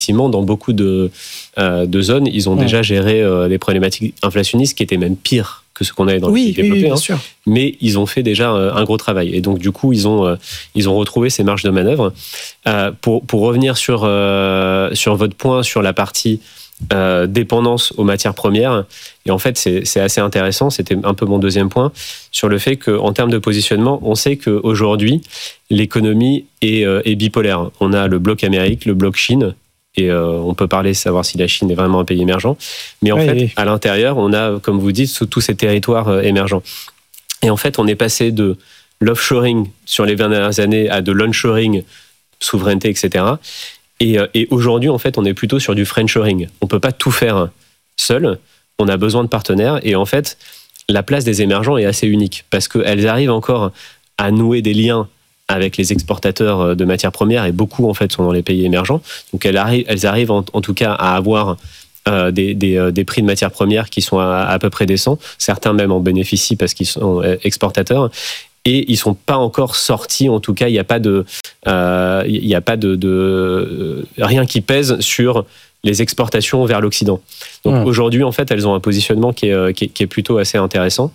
effectivement, dans beaucoup de zones, ils ont déjà géré les problématiques inflationnistes qui étaient même pires que ce qu'on avait dans les pays développés. Bien sûr. Mais ils ont fait déjà un gros travail. Et donc, du coup, ils ont retrouvé ces marges de manœuvre. Pour revenir sur votre point sur la partie dépendance aux matières premières, et en fait, c'est assez intéressant. C'était un peu mon deuxième point sur le fait qu'en termes de positionnement, on sait qu'aujourd'hui, l'économie est bipolaire. On a le bloc Amérique, le bloc Chine, et on peut parler, savoir si la Chine est vraiment un pays émergent. Mais en fait, à l'intérieur, on a, comme vous dites, tous ces territoires émergents. Et en fait, on est passé de l'offshoring sur les 20 dernières années à de l'onshoring, souveraineté, etc. Et aujourd'hui, en fait, on est plutôt sur du friendshoring. On ne peut pas tout faire seul. On a besoin de partenaires. Et en fait, la place des émergents est assez unique parce qu'elles arrivent encore à nouer des liens avec les exportateurs de matières premières, et beaucoup en fait sont dans les pays émergents. Donc elles arrivent en tout cas à avoir des prix de matières premières qui sont à peu près décents. Certains même en bénéficient parce qu'ils sont exportateurs. Et ils sont pas encore sortis. En tout cas, il n'y a pas de rien qui pèse sur les exportations vers l'Occident. Donc aujourd'hui, en fait, elles ont un positionnement qui est plutôt assez intéressant.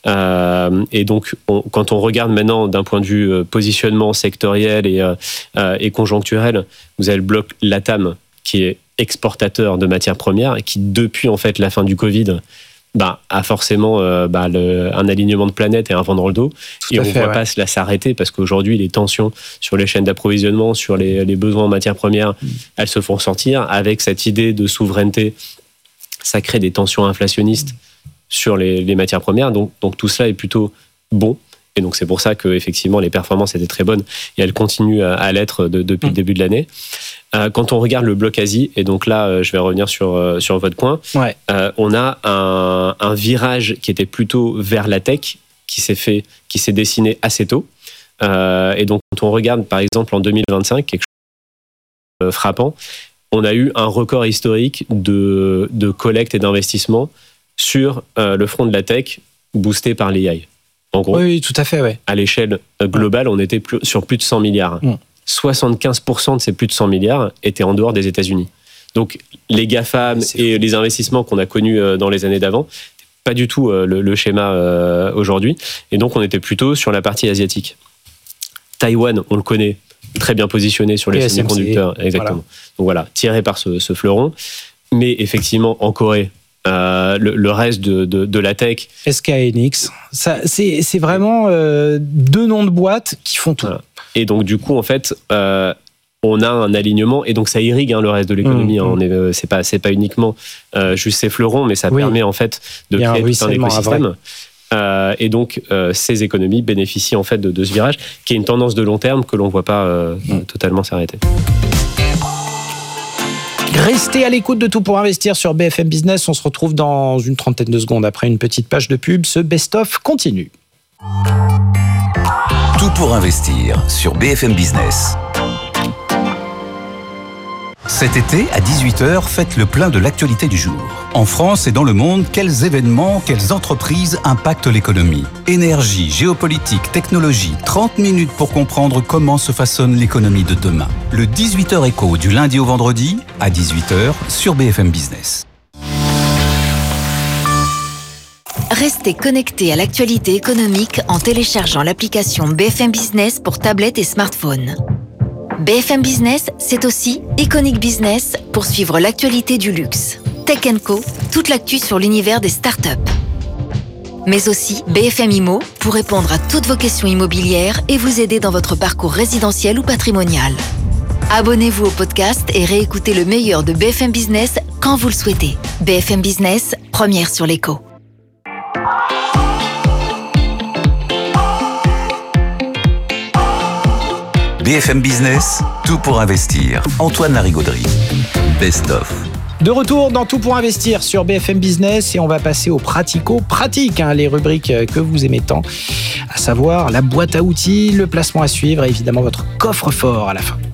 Et donc, quand on regarde maintenant d'un point de vue positionnement sectoriel et conjoncturel, vous avez le bloc LATAM qui est exportateur de matières premières et qui, depuis en fait la fin du Covid, a forcément un alignement de planète et un vent dans le dos. Et on ne voit pas cela s'arrêter parce qu'aujourd'hui, les tensions sur les chaînes d'approvisionnement, sur les besoins en matières premières, elles se font sortir. Avec cette idée de souveraineté, ça crée des tensions inflationnistes sur les matières premières. Donc tout cela est plutôt bon. Et donc c'est pour ça que effectivement les performances étaient très bonnes et elles continuent à l'être depuis le début de l'année. Quand on regarde le bloc Asie, et donc là je vais revenir sur votre point, on a un virage qui était plutôt vers la tech qui s'est dessiné assez tôt. Et donc quand on regarde par exemple en 2025, quelque chose de frappant, on a eu un record historique de collecte et d'investissement sur le front de la tech boosté par l'AI. En gros, oui, tout à fait. À l'échelle globale, on était sur plus de 100 milliards. 75% de ces plus de 100 milliards étaient en dehors des États-Unis. Donc, les GAFAM et les investissements qu'on a connus dans les années d'avant, pas du tout le schéma aujourd'hui. Et donc, on était plutôt sur la partie asiatique. Taïwan, on le connaît, très bien positionné sur les semi-conducteurs. Exactement. Donc voilà, tiré par ce fleuron. Mais effectivement, en Corée, le reste de la tech. SK Hynix. C'est vraiment deux noms de boîtes qui font tout. Voilà. Et donc, du coup, en fait, on a un alignement et donc ça irrigue le reste de l'économie. C'est pas uniquement juste ces fleurons, mais ça permet en fait de créer tout un écosystème. Et donc, ces économies bénéficient en fait de ce virage qui est une tendance de long terme que l'on ne voit pas totalement s'arrêter. Restez à l'écoute de Tout pour investir sur BFM Business. On se retrouve dans une trentaine de secondes après une petite page de pub. Ce best-of continue. Tout pour investir sur BFM Business. Cet été, à 18h, faites le plein de l'actualité du jour. En France et dans le monde, quels événements, quelles entreprises impactent l'économie ? Énergie, géopolitique, technologie, 30 minutes pour comprendre comment se façonne l'économie de demain. Le 18h Écho du lundi au vendredi, à 18h, sur BFM Business. Restez connectés à l'actualité économique en téléchargeant l'application BFM Business pour tablette et smartphone. BFM Business, c'est aussi Iconic Business pour suivre l'actualité du luxe. Tech & Co, toute l'actu sur l'univers des startups. Mais aussi BFM Immo pour répondre à toutes vos questions immobilières et vous aider dans votre parcours résidentiel ou patrimonial. Abonnez-vous au podcast et réécoutez le meilleur de BFM Business quand vous le souhaitez. BFM Business, première sur l'écho. BFM Business, tout pour investir. Antoine Larigauderie. Best of. De retour dans Tout pour investir sur BFM Business et on va passer au pratico-pratique, les rubriques que vous aimez tant, à savoir la boîte à outils, le placement à suivre et évidemment votre coffre-fort à la fin.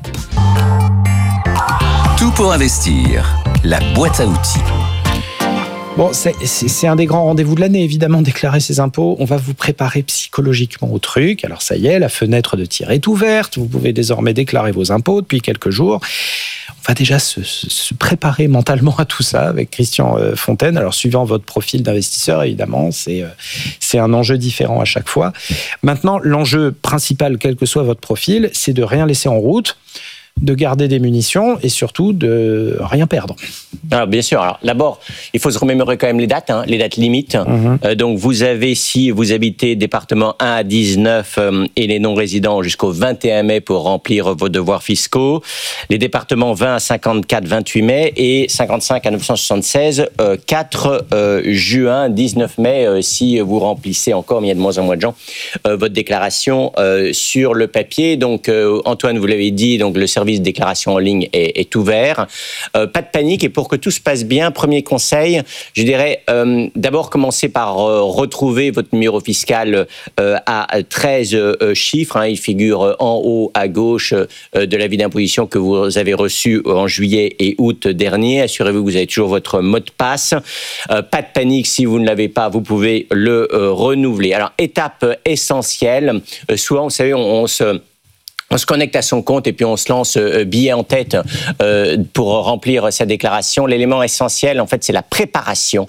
Tout pour investir, la boîte à outils. Bon, c'est un des grands rendez-vous de l'année, évidemment, déclarer ses impôts. On va vous préparer psychologiquement au truc. Alors ça y est, la fenêtre de tir est ouverte. Vous pouvez désormais déclarer vos impôts depuis quelques jours. On va déjà se préparer mentalement à tout ça avec Christian Fontaine. Alors, suivant votre profil d'investisseur, évidemment, c'est un enjeu différent à chaque fois. Maintenant, l'enjeu principal, quel que soit votre profil, c'est de rien laisser en route, de garder des munitions et surtout de rien perdre. Alors, bien sûr. Alors, d'abord, il faut se remémorer quand même les dates limites. Donc, vous avez, si vous habitez département 1 à 19 et les non-résidents jusqu'au 21 mai pour remplir vos devoirs fiscaux. Les départements 20 à 54, 28 mai et 55 à 976, 4 juin, 19 mai, si vous remplissez encore, mais il y a de moins en moins de gens, votre déclaration sur le papier. Donc, Antoine, vous l'avez dit, donc le service de déclaration en ligne est ouvert. Pas de panique, et pour que tout se passe bien, premier conseil, je dirais d'abord commencer par retrouver votre numéro fiscal à 13 chiffres. Il figure en haut à gauche de l'avis d'imposition que vous avez reçu en juillet et août dernier. Assurez-vous que vous avez toujours votre mot de passe. Pas de panique, si vous ne l'avez pas, vous pouvez le renouveler. Alors, étape essentielle, souvent, vous savez, on se connecte à son compte et puis on se lance billet en tête pour remplir sa déclaration. L'élément essentiel, en fait, c'est la préparation.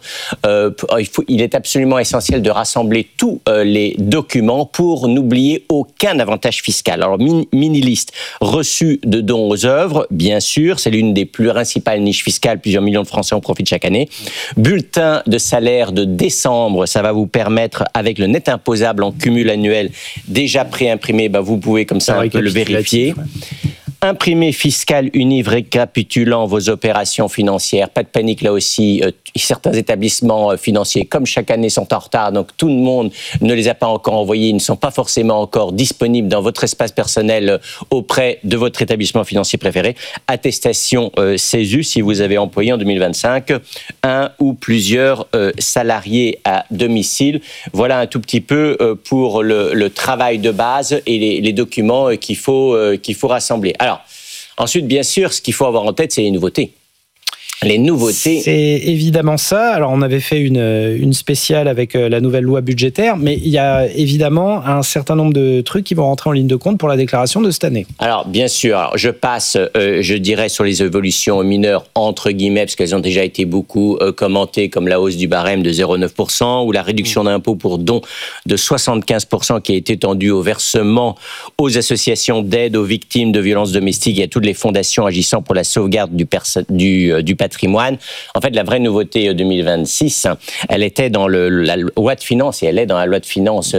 Il est absolument essentiel de rassembler tous les documents pour n'oublier aucun avantage fiscal. Alors, mini-liste reçue de dons aux œuvres, bien sûr, c'est l'une des plus principales niches fiscales. Plusieurs millions de Français en profitent chaque année. Bulletin de salaire de décembre, ça va vous permettre, avec le net imposable en cumul annuel déjà pré-imprimé, vous pouvez comme ça un peu le vérifier. Imprimé fiscal unique récapitulant vos opérations financières. Pas de panique là aussi. Certains établissements financiers, comme chaque année, sont en retard. Donc tout le monde ne les a pas encore envoyés. Ils ne sont pas forcément encore disponibles dans votre espace personnel auprès de votre établissement financier préféré. Attestation CESU si vous avez employé en 2025 un ou plusieurs salariés à domicile. Voilà un tout petit peu pour le travail de base et les documents qu'il faut rassembler. Alors, ensuite, bien sûr, ce qu'il faut avoir en tête, c'est les nouveautés. Les nouveautés. C'est évidemment ça. Alors, on avait fait une spéciale avec la nouvelle loi budgétaire, mais il y a évidemment un certain nombre de trucs qui vont rentrer en ligne de compte pour la déclaration de cette année. Alors, bien sûr, je passe, je dirais, sur les évolutions mineures, entre guillemets, parce qu'elles ont déjà été beaucoup commentées, comme la hausse du barème de 0,9% ou la réduction d'impôt pour dons de 75% qui a été étendue au versement aux associations d'aide aux victimes de violences domestiques et à toutes les fondations agissant pour la sauvegarde du patrimoine. En fait, la vraie nouveauté 2026, elle était dans la loi de finances et elle est dans la loi de finances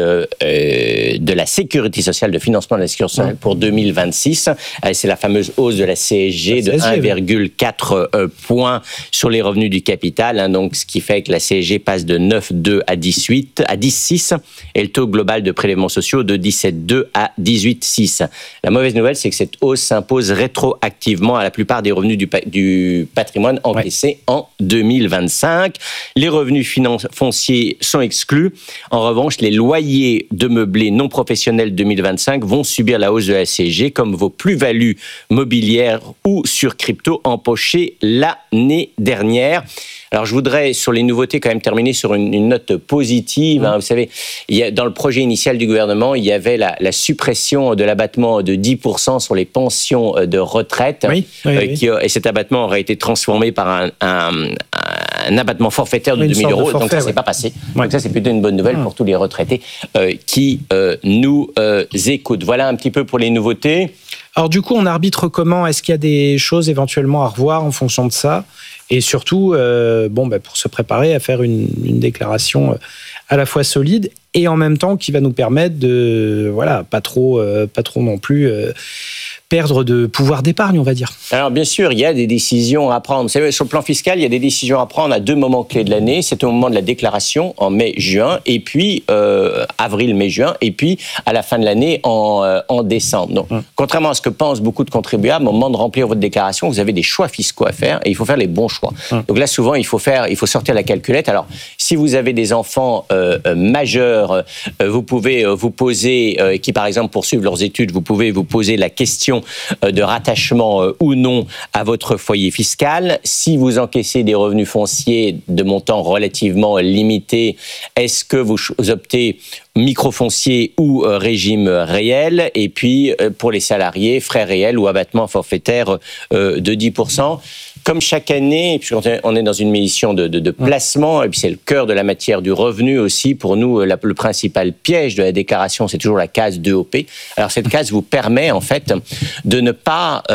de la sécurité sociale, de financement de la sécurité sociale pour 2026. C'est la fameuse hausse de la CSG de 1,4 points sur les revenus du capital. Donc, ce qui fait que la CSG passe de 9,2 à 10,6 et le taux global de prélèvements sociaux de 17,2 à 18,6. La mauvaise nouvelle, c'est que cette hausse s'impose rétroactivement à la plupart des revenus du patrimoine encaissés en 2025. Les revenus fonciers sont exclus. En revanche, les loyers de meublés non professionnels 2025 vont subir la hausse de la CSG comme vos plus-values mobilières ou sur crypto empochées l'année dernière. Alors, je voudrais, sur les nouveautés, quand même terminer sur une note positive. Vous savez, dans le projet initial du gouvernement, il y avait la suppression de l'abattement de 10% sur les pensions de retraite. Et cet abattement aurait été transformé par un abattement forfaitaire de 2 000 euros. Donc, ça ne s'est pas passé. Donc, ça, c'est plutôt une bonne nouvelle pour tous les retraités qui nous écoutent. Voilà un petit peu pour les nouveautés. Alors, du coup, on arbitre comment ? Est-ce qu'il y a des choses éventuellement à revoir en fonction de ça ? Et surtout, pour se préparer à faire une déclaration à la fois solide et en même temps qui va nous permettre de, pas trop non plus perdre de pouvoir d'épargne, on va dire. Alors, bien sûr, il y a des décisions à prendre. Vous savez, sur le plan fiscal, il y a des décisions à prendre à 2 moments clés de l'année. C'est au moment de la déclaration, en mai-juin, et puis avril-mai-juin, et puis à la fin de l'année, en décembre. Donc, contrairement à ce que pensent beaucoup de contribuables, au moment de remplir votre déclaration, vous avez des choix fiscaux à faire, et il faut faire les bons choix. Donc là, souvent, il faut sortir la calculette. Alors, si vous avez des enfants majeurs, vous pouvez vous poser, qui par exemple poursuivent leurs études, vous pouvez vous poser la question de rattachement ou non à votre foyer fiscal. Si vous encaissez des revenus fonciers de montant relativement limité, est-ce que vous optez microfoncier ou régime réel? Et puis, pour les salariés, frais réels ou abattement forfaitaire de 10%. Comme chaque année, puisqu'on est dans une mission de placement, et puis c'est le cœur de la matière du revenu aussi, pour nous, le principal piège de la déclaration, c'est toujours la case 2OP. Alors cette case vous permet en fait de ne pas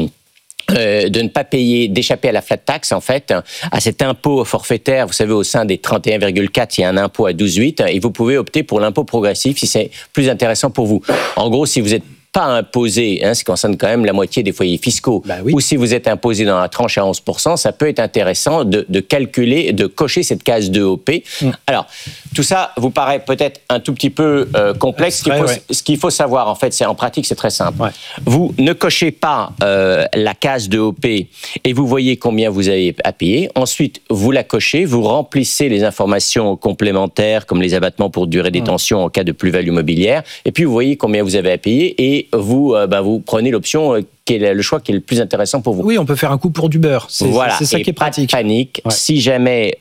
payer, d'échapper à la flat tax, en fait, à cet impôt forfaitaire. Vous savez, au sein des 31,4, il y a un impôt à 12,8, et vous pouvez opter pour l'impôt progressif si c'est plus intéressant pour vous. En gros, si vous êtes pas imposé, ce qui concerne quand même la moitié des foyers fiscaux, ou si vous êtes imposé dans la tranche à 11%, ça peut être intéressant de calculer, de cocher cette case 2OP. Alors, tout ça vous paraît peut-être un tout petit peu complexe. Ce qu'il faut savoir, en fait, c'est en pratique, c'est très simple. Vous ne cochez pas la case 2OP et vous voyez combien vous avez à payer. Ensuite, vous la cochez, vous remplissez les informations complémentaires, comme les abattements pour durée de détention en cas de plus-value mobilière, et puis vous voyez combien vous avez à payer, et vous prenez l'option qui est le choix qui est le plus intéressant pour vous. Oui, on peut faire un coup pour du beurre. C'est ça qui est pratique. Pas de panique. Si jamais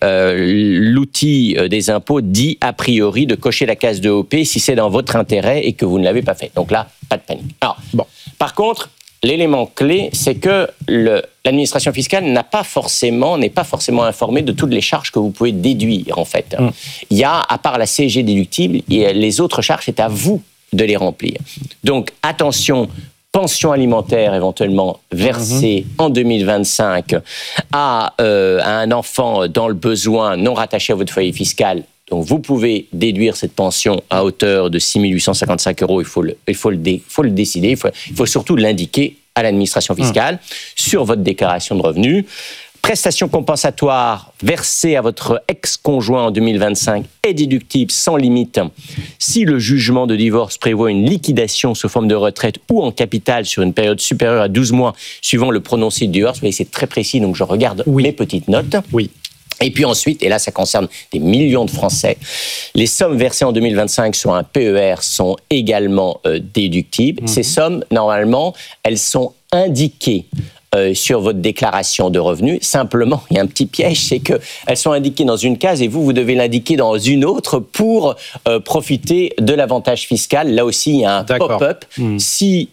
l'outil des impôts dit a priori de cocher la case 2OP si c'est dans votre intérêt et que vous ne l'avez pas fait. Donc là, pas de panique. Alors, par contre, l'élément clé, c'est que l'administration fiscale n'est pas forcément informée de toutes les charges que vous pouvez déduire, en fait. Il y a, à part la CSG déductible, les autres charges, c'est à vous de les remplir. Donc, attention, pension alimentaire éventuellement versée en 2025 à un enfant dans le besoin non rattaché à votre foyer fiscal. Donc, vous pouvez déduire cette pension à hauteur de 6 855 €. Il faut le décider. Il faut surtout l'indiquer à l'administration fiscale sur votre déclaration de revenus. Prestation compensatoire versée à votre ex-conjoint en 2025 est déductible sans limite si le jugement de divorce prévoit une liquidation sous forme de retraite ou en capital sur une période supérieure à 12 mois suivant le prononcé du divorce. Vous voyez, c'est très précis, donc je regarde mes petites notes. Et puis ensuite, et là ça concerne des millions de Français, les sommes versées en 2025 sur un PER sont également déductibles. Ces sommes, normalement, elles sont indiquées sur votre déclaration de revenus. Simplement, il y a un petit piège, c'est qu'elles sont indiquées dans une case et vous devez l'indiquer dans une autre pour profiter de l'avantage fiscal. Là aussi, il y a un pop-up. Si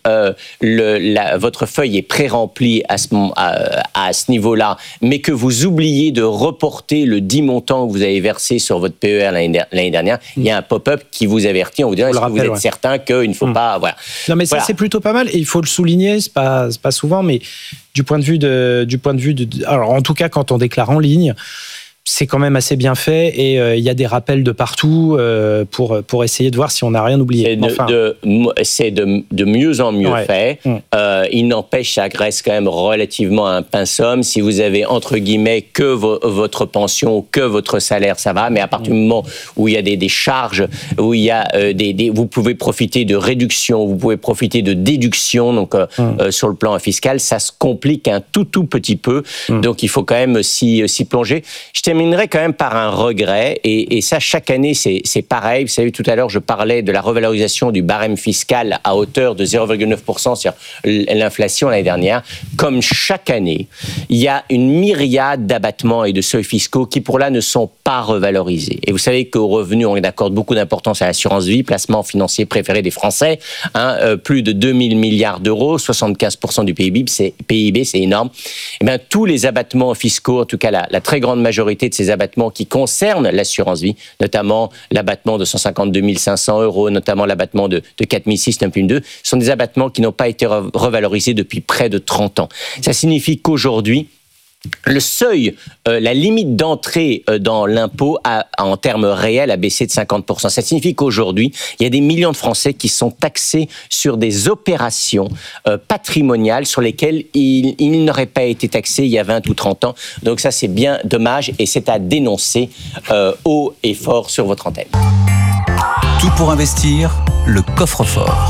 votre feuille est pré-remplie à ce niveau-là, mais que vous oubliez de reporter le 10 montant que vous avez versé sur votre PER l'année dernière, il y a un pop-up qui vous avertit en vous disant est-ce que vous êtes certain qu'il ne faut pas... Voilà. Non, mais ça, c'est plutôt pas mal. Et il faut le souligner, c'est pas souvent, mais du point de vue de alors en tout cas quand on déclare en ligne, c'est quand même assez bien fait et il y a des rappels de partout pour essayer de voir si on n'a rien oublié. C'est de mieux en mieux fait. Il n'empêche, ça reste quand même relativement un pince-homme. Si vous avez entre guillemets que votre pension, que votre salaire, ça va. Mais à partir du moment où il y a des charges, où il y a vous pouvez profiter de réduction, vous pouvez profiter de déduction. Donc sur le plan fiscal, ça se complique un tout petit peu. Donc il faut quand même s'y plonger. Je terminerai quand même par un regret, et ça, chaque année, c'est pareil. Vous savez, tout à l'heure, je parlais de la revalorisation du barème fiscal à hauteur de 0,9% sur l'inflation l'année dernière. Comme chaque année, il y a une myriade d'abattements et de seuils fiscaux qui, pour là, ne sont pas revalorisés. Et vous savez qu'au revenu, on accorde beaucoup d'importance à l'assurance vie, placement financier préféré des Français. Plus de 2 000 milliards d'euros, 75% du PIB, c'est énorme. Et bien, tous les abattements fiscaux, en tout cas la très grande majorité de ces abattements qui concernent l'assurance vie, notamment l'abattement de 152 500 €, notamment l'abattement de 4 600 sont des abattements qui n'ont pas été revalorisés depuis près de 30 ans. Ça signifie qu'aujourd'hui, le seuil, la limite d'entrée dans l'impôt en termes réels a baissé de 50%. Ça signifie qu'aujourd'hui, il y a des millions de Français qui sont taxés sur des opérations patrimoniales sur lesquelles ils n'auraient pas été taxés il y a 20 ou 30 ans. Donc ça, c'est bien dommage et c'est à dénoncer haut et fort sur votre antenne. Tout pour investir, le coffre-fort.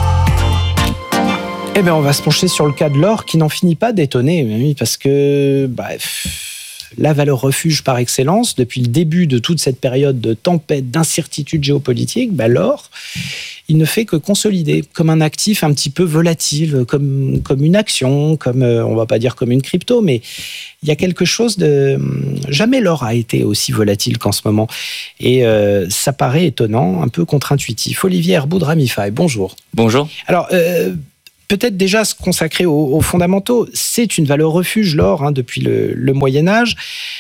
Eh bien, on va se pencher sur le cas de l'or qui n'en finit pas d'étonner, parce que la valeur refuge par excellence, depuis le début de toute cette période de tempête, d'incertitude géopolitique, l'or, il ne fait que consolider comme un actif un petit peu volatile, comme une action, comme on va pas dire comme une crypto, mais il y a quelque chose de... Jamais l'or a été aussi volatile qu'en ce moment. Et ça paraît étonnant, un peu contre-intuitif. Olivier Herboud de Ramify, bonjour. Bonjour. Alors, peut-être déjà se consacrer aux fondamentaux. C'est une valeur refuge, l'or, depuis le Moyen-Âge.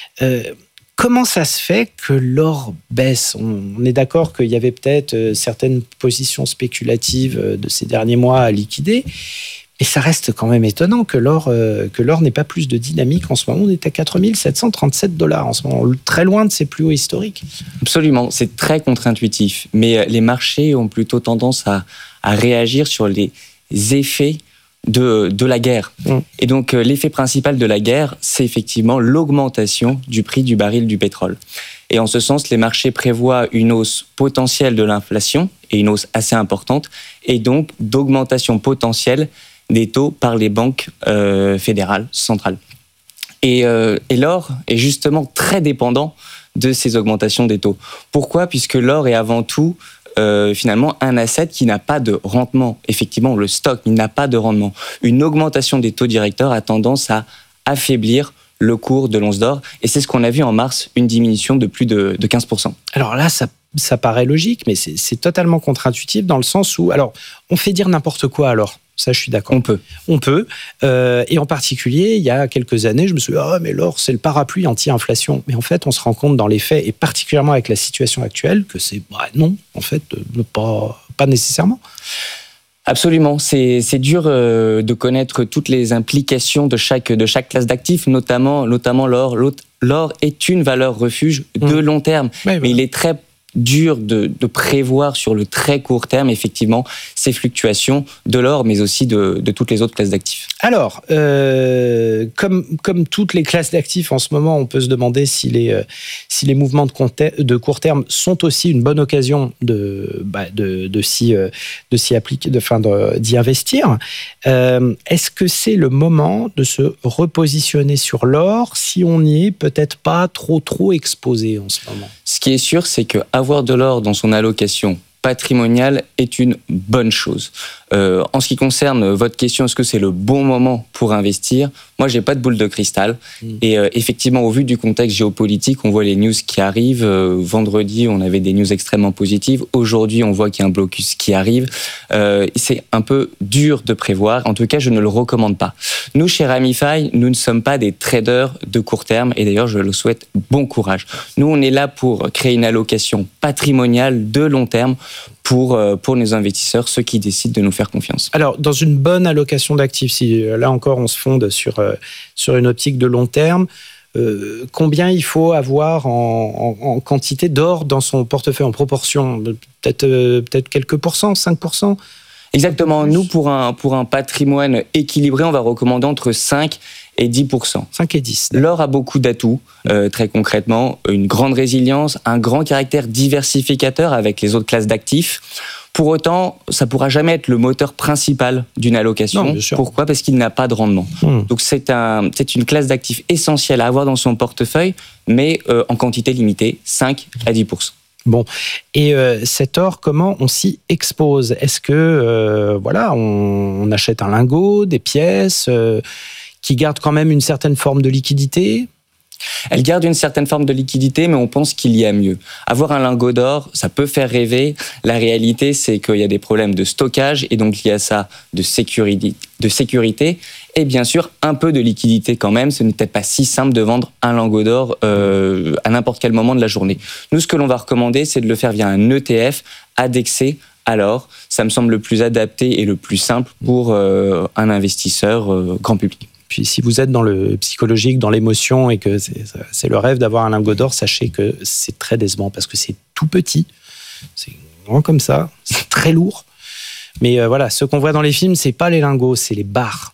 Comment ça se fait que l'or baisse ? On est d'accord qu'il y avait peut-être certaines positions spéculatives de ces derniers mois à liquider, mais ça reste quand même étonnant que l'or n'ait pas plus de dynamique en ce moment. On est à 4 737 $ en ce moment, très loin de ses plus hauts historiques. Absolument, c'est très contre-intuitif, mais les marchés ont plutôt tendance à réagir sur les effets de la guerre. Et donc, l'effet principal de la guerre, c'est effectivement l'augmentation du prix du baril du pétrole. Et en ce sens, les marchés prévoient une hausse potentielle de l'inflation, et une hausse assez importante, et donc d'augmentation potentielle des taux par les banques fédérales, centrales. Et l'or est justement très dépendant de ces augmentations des taux. Pourquoi ? Puisque l'or est avant tout finalement un asset qui n'a pas de rendement. Effectivement, le stock, il n'a pas de rendement. Une augmentation des taux directeurs a tendance à affaiblir le cours de l'once d'or. Et c'est ce qu'on a vu en mars, une diminution de plus de 15%. Alors là, ça paraît logique, mais c'est totalement contre-intuitif dans le sens où... Alors, on fait dire n'importe quoi alors. Ça, je suis d'accord. On peut. Et en particulier, il y a quelques années, je me suis dit, mais l'or, c'est le parapluie anti-inflation. Mais en fait, on se rend compte dans les faits, et particulièrement avec la situation actuelle, que c'est non, en fait, pas nécessairement. Absolument. C'est dur de connaître toutes les implications de chaque classe d'actifs, notamment l'or. L'or est une valeur refuge de long terme, mais il est très dur de prévoir sur le très court terme, effectivement, ces fluctuations de l'or, mais aussi de toutes les autres classes d'actifs. Alors, comme toutes les classes d'actifs en ce moment, on peut se demander si les mouvements de court terme sont aussi une bonne occasion d'y investir. Est-ce que c'est le moment de se repositionner sur l'or si on n'y est peut-être pas trop exposé en ce moment ? Ce qui est sûr, c'est qu'avoir de l'or dans son allocation patrimoniale est une bonne chose. En ce qui concerne votre question, est-ce que c'est le bon moment pour investir ? Moi, j'ai pas de boule de cristal. Et effectivement, au vu du contexte géopolitique, on voit les news qui arrivent. Vendredi, on avait des news extrêmement positives. Aujourd'hui, on voit qu'il y a un blocus qui arrive. C'est un peu dur de prévoir. En tout cas, je ne le recommande pas. Nous, chez Ramify, nous ne sommes pas des traders de court terme. Et d'ailleurs, je le souhaite bon courage. Nous, on est là pour créer une allocation patrimoniale de long terme pour nos investisseurs, ceux qui décident de nous faire confiance. Alors, dans une bonne allocation d'actifs, si là encore on se fonde sur une optique de long terme, combien il faut avoir en quantité d'or dans son portefeuille, en proportion ? Peut-être quelques pourcents, 5%? Exactement. Nous, pour un patrimoine équilibré, on va recommander entre 5 et 10%. 5 et 10. L'or a beaucoup d'atouts, très concrètement, une grande résilience, un grand caractère diversificateur avec les autres classes d'actifs. Pour autant, ça ne pourra jamais être le moteur principal d'une allocation. Non, pourquoi ? Parce qu'il n'a pas de rendement. Donc c'est une classe d'actifs essentielle à avoir dans son portefeuille, mais en quantité limitée, 5 à 10%. Bon, et cet or, comment on s'y expose ? Est-ce que, on achète un lingot, des pièces qui gardent quand même une certaine forme de liquidité ? Elle garde une certaine forme de liquidité, mais on pense qu'il y a mieux. Avoir un lingot d'or, ça peut faire rêver. La réalité, c'est qu'il y a des problèmes de stockage, et donc il y a ça de sécurité, et bien sûr un peu de liquidité quand même. Ce n'est peut-être pas si simple de vendre un lingot d'or à n'importe quel moment de la journée. Nous, ce que l'on va recommander, c'est de le faire via un ETF indexé à l'or. Ça me semble le plus adapté et le plus simple pour un investisseur grand public. Puis si vous êtes dans le psychologique, dans l'émotion, et que c'est le rêve d'avoir un lingot d'or, sachez que c'est très décevant parce que c'est tout petit, c'est grand comme ça, c'est très lourd. Mais ce qu'on voit dans les films, c'est pas les lingots, c'est les barres.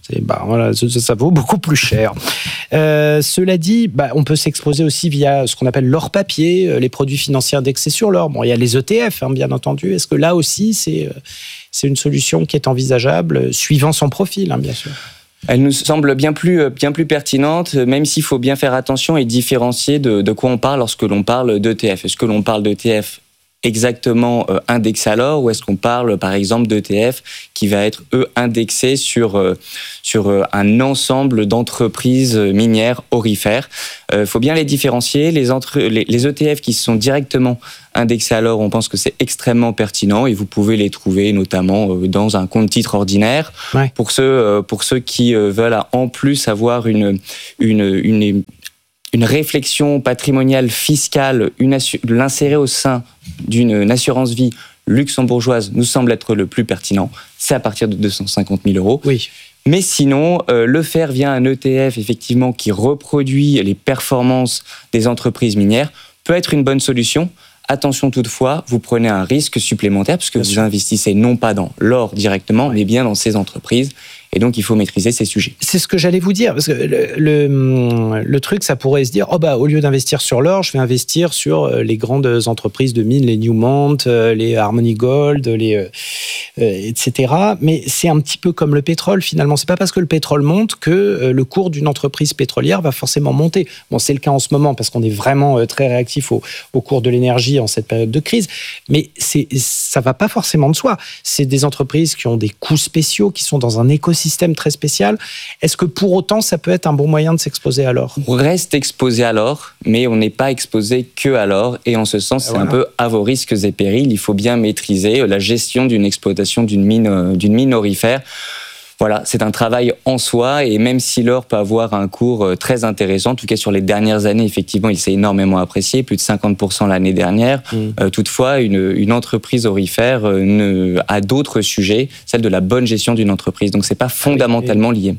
Ça vaut beaucoup plus cher. Cela dit, on peut s'exposer aussi via ce qu'on appelle l'or papier, les produits financiers indexés sur l'or. Bon, il y a les ETF, bien entendu. Est-ce que là aussi, c'est une solution qui est envisageable, suivant son profil, bien sûr ? Elle nous semble bien plus pertinente, même s'il faut bien faire attention et différencier de quoi on parle lorsque l'on parle d'ETF. Est-ce que l'on parle d'ETF exactement indexé à l'or, ou est-ce qu'on parle par exemple d'ETF qui va être indexé sur un ensemble d'entreprises minières aurifères? Faut bien les différencier. Les ETF qui sont directement indexés à l'or, on pense que c'est extrêmement pertinent et vous pouvez les trouver notamment dans un compte titre ordinaire. Ouais. Pour ceux qui veulent en plus avoir une réflexion patrimoniale fiscale, l'insérer au sein d'une assurance vie luxembourgeoise nous semble être le plus pertinent. C'est à partir de 250 000 euros. Oui. Mais sinon, le faire via un ETF, effectivement, qui reproduit les performances des entreprises minières, peut être une bonne solution. Attention toutefois, vous prenez un risque supplémentaire puisque vous investissez non pas dans l'or directement, mais bien dans ces entreprises. Et donc, il faut maîtriser ces sujets. C'est ce que j'allais vous dire. Parce que le truc, ça pourrait se dire, au lieu d'investir sur l'or, je vais investir sur les grandes entreprises de mines, les Newmont, les Harmony Gold, etc. Mais c'est un petit peu comme le pétrole, finalement. C'est pas parce que le pétrole monte que le cours d'une entreprise pétrolière va forcément monter. Bon, c'est le cas en ce moment parce qu'on est vraiment très réactif au cours de l'énergie en cette période de crise. Mais ça va pas forcément de soi. C'est des entreprises qui ont des coûts spéciaux, qui sont dans un écosystème très spécial. Est-ce que pour autant, ça peut être un bon moyen de s'exposer à l'or ? On reste exposé à l'or, mais on n'est pas exposé que à l'or. Et en ce sens, c'est un peu à vos risques et périls. Il faut bien maîtriser la gestion d'une exploitation d'une mine aurifère. Voilà, c'est un travail en soi, et même si l'or peut avoir un cours très intéressant, en tout cas sur les dernières années, effectivement, il s'est énormément apprécié, plus de 50% l'année dernière. Toutefois, une entreprise aurifère a d'autres sujets, celle de la bonne gestion d'une entreprise. Donc, c'est pas fondamentalement lié.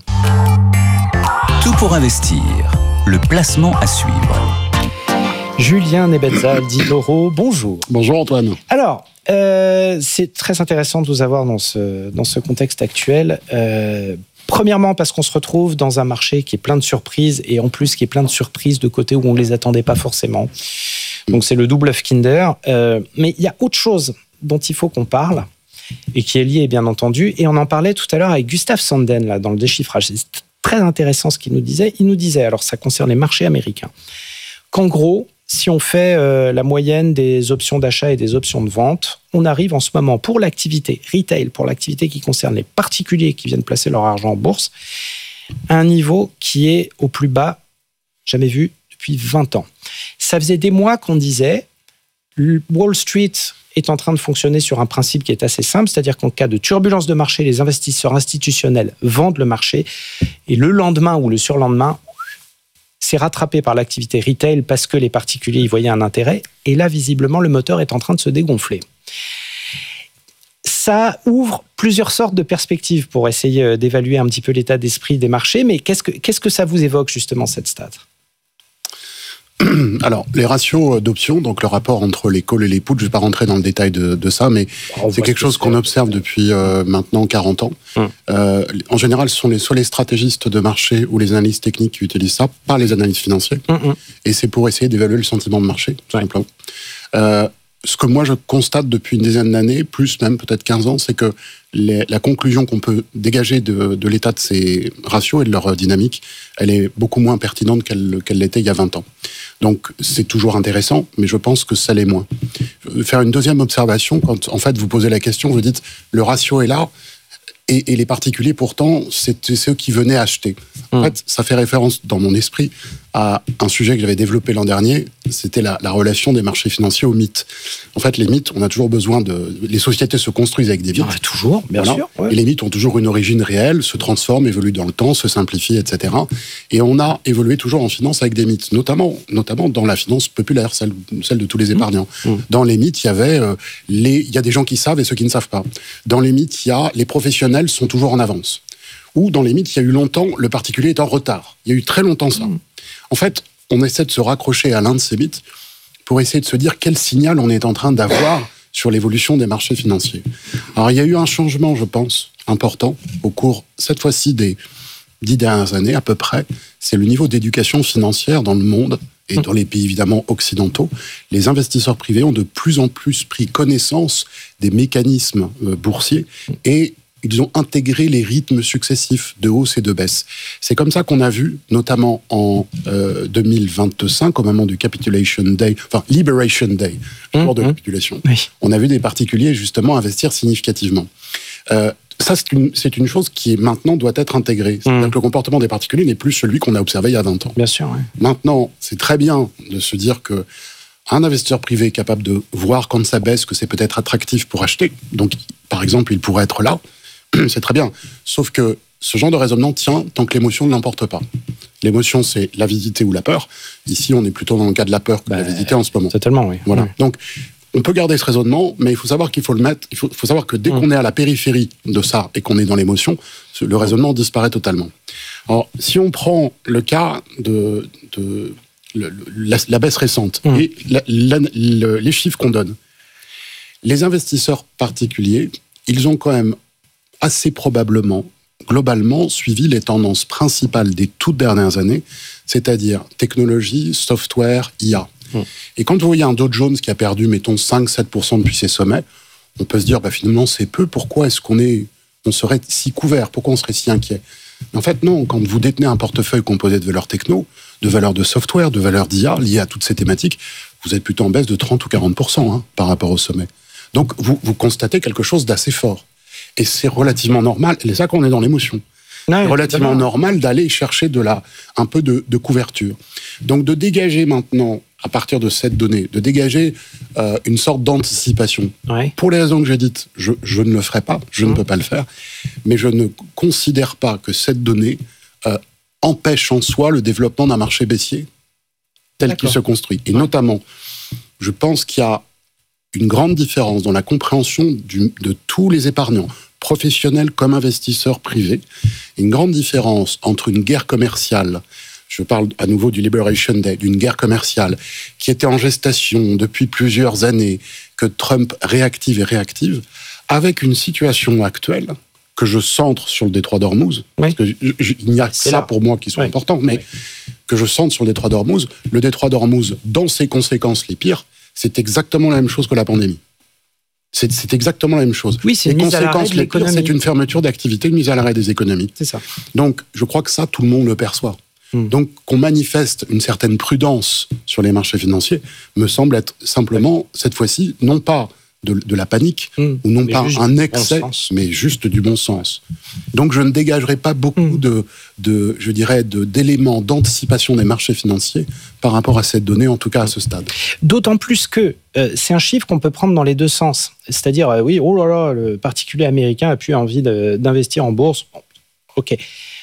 Tout pour investir, le placement à suivre. Julien Nebenzal, d'Idoro, bonjour. Bonjour Antoine. Alors, c'est très intéressant de vous avoir dans ce contexte actuel. Premièrement, parce qu'on se retrouve dans un marché qui est plein de surprises, et en plus qui est plein de surprises de côté où on ne les attendait pas forcément. Donc c'est le double œuf Kinder. Mais il y a autre chose dont il faut qu'on parle, et qui est lié bien entendu, et on en parlait tout à l'heure avec Gustave Sanden là, dans le déchiffrage. C'est très intéressant ce qu'il nous disait. Il nous disait, alors ça concerne les marchés américains, qu'en gros, si on fait la moyenne des options d'achat et des options de vente, on arrive en ce moment pour l'activité retail, pour l'activité qui concerne les particuliers qui viennent placer leur argent en bourse, à un niveau qui est au plus bas jamais vu depuis 20 ans. Ça faisait des mois qu'on disait Wall Street est en train de fonctionner sur un principe qui est assez simple, c'est-à-dire qu'en cas de turbulence de marché, les investisseurs institutionnels vendent le marché et le lendemain ou le surlendemain, c'est rattrapé par l'activité retail parce que les particuliers y voyaient un intérêt. Et là, visiblement, le moteur est en train de se dégonfler. Ça ouvre plusieurs sortes de perspectives pour essayer d'évaluer un petit peu l'état d'esprit des marchés. Mais qu'est-ce que ça vous évoque, justement, cette stat ? Alors, les ratios d'options, donc le rapport entre les calls et les puts, je ne vais pas rentrer dans le détail de ça, mais c'est quelque chose qu'on observe depuis maintenant 40 ans. En général, ce sont soit les stratégistes de marché ou les analystes techniques qui utilisent ça, pas les analystes financiers. Et c'est pour essayer d'évaluer le sentiment de marché, tout simplement. Ce que moi je constate depuis une dizaine d'années, plus même peut-être 15 ans, c'est que la conclusion qu'on peut dégager de l'état de ces ratios et de leur dynamique, elle est beaucoup moins pertinente qu'elle l'était il y a 20 ans. Donc c'est toujours intéressant, mais je pense que ça l'est moins. Faire une deuxième observation, quand en fait vous posez la question, vous dites le ratio est là, et les particuliers pourtant, c'est ceux qui venaient acheter. En fait, ça fait référence dans mon esprit à un sujet que j'avais développé l'an dernier, c'était la relation des marchés financiers aux mythes. En fait, les mythes, on a toujours besoin les sociétés se construisent avec des mythes. Ah, toujours, bien sûr. Ouais. Et les mythes ont toujours une origine réelle, se transforment, évoluent dans le temps, se simplifient, etc. Et on a évolué toujours en finance avec des mythes, notamment dans la finance populaire, celle de tous les épargnants. Dans les mythes, il y a des gens qui savent et ceux qui ne savent pas. Dans les mythes, il y a les professionnels sont toujours en avance. Ou dans les mythes, il y a eu longtemps, le particulier est en retard. Il y a eu très longtemps ça. En fait, on essaie de se raccrocher à l'un de ces mythes pour essayer de se dire quel signal on est en train d'avoir sur l'évolution des marchés financiers. Alors, il y a eu un changement, je pense, important au cours, cette fois-ci, des 10 dernières années à peu près. C'est le niveau d'éducation financière dans le monde et dans les pays évidemment occidentaux. Les investisseurs privés ont de plus en plus pris connaissance des mécanismes boursiers et ils ont intégré les rythmes successifs de hausse et de baisse. C'est comme ça qu'on a vu, notamment en 2025, au moment du Liberation Day, jour de capitulation, on a vu des particuliers justement investir significativement. Ça, c'est une chose qui maintenant doit être intégrée. C'est-à-dire que le comportement des particuliers n'est plus celui qu'on a observé il y a 20 ans. Bien sûr, oui. Maintenant, c'est très bien de se dire que un investisseur privé est capable de voir quand ça baisse que c'est peut-être attractif pour acheter. Donc, par exemple, il pourrait être là. C'est très bien. Sauf que ce genre de raisonnement tient tant que l'émotion ne l'emporte pas. L'émotion, c'est l'avidité ou la peur. Ici, on est plutôt dans le cas de la peur que de l'avidité en ce moment. Totalement, oui. Voilà. Donc, on peut garder ce raisonnement, mais il faut savoir qu'il faut le mettre. Il faut savoir que dès qu'on est à la périphérie de ça et qu'on est dans l'émotion, le raisonnement disparaît totalement. Alors, si on prend le cas de la baisse récente et les chiffres qu'on donne, les investisseurs particuliers, ils ont quand même assez probablement, globalement, suivi les tendances principales des toutes dernières années, c'est-à-dire technologie, software, IA. Et quand vous voyez un Dow Jones qui a perdu, mettons, 5-7% depuis ses sommets, on peut se dire, finalement, c'est peu. Pourquoi est-ce on serait si couvert? Pourquoi on serait si inquiet? Mais en fait, non. Quand vous détenez un portefeuille composé de valeurs techno, de valeurs de software, de valeurs d'IA liées à toutes ces thématiques, vous êtes plutôt en baisse de 30 ou 40% par rapport au sommet. Donc, vous constatez quelque chose d'assez fort. Et c'est relativement normal. Et c'est ça qu'on est dans l'émotion. C'est relativement normal d'aller chercher un peu de couverture. Donc, de dégager maintenant, à partir de cette donnée, de dégager une sorte d'anticipation. Pour les raisons que j'ai dites, je ne le ferai pas, je ne peux pas le faire, mais je ne considère pas que cette donnée empêche en soi le développement d'un marché baissier tel qu'il se construit. Et notamment, je pense qu'il y a une grande différence dans la compréhension de tous les épargnants, professionnels comme investisseurs privés, une grande différence entre une guerre commerciale, je parle à nouveau du Liberation Day, d'une guerre commerciale qui était en gestation depuis plusieurs années, que Trump réactive, avec une situation actuelle que je centre sur le détroit d'Ormuz, parce qu'il n'y a que ça pour moi qui sont importants, mais que je centre sur le détroit d'Ormuz. Le détroit d'Ormuz, dans ses conséquences les pires, c'est exactement la même chose que la pandémie. C'est exactement la même chose. Oui, c'est une mise à l'arrêt de l'économie. C'est une fermeture d'activité, une mise à l'arrêt des économies. C'est ça. Donc, je crois que ça, tout le monde le perçoit. Donc, qu'on manifeste une certaine prudence sur les marchés financiers me semble être simplement, cette fois-ci, non pas de la panique, ou non pas un excès, mais juste du bon sens. Donc, je ne dégagerai pas beaucoup d'éléments d'anticipation des marchés financiers par rapport à cette donnée, en tout cas à ce stade. D'autant plus que c'est un chiffre qu'on peut prendre dans les deux sens. C'est-à-dire, le particulier américain a plus envie d'investir en bourse. Bon, ok.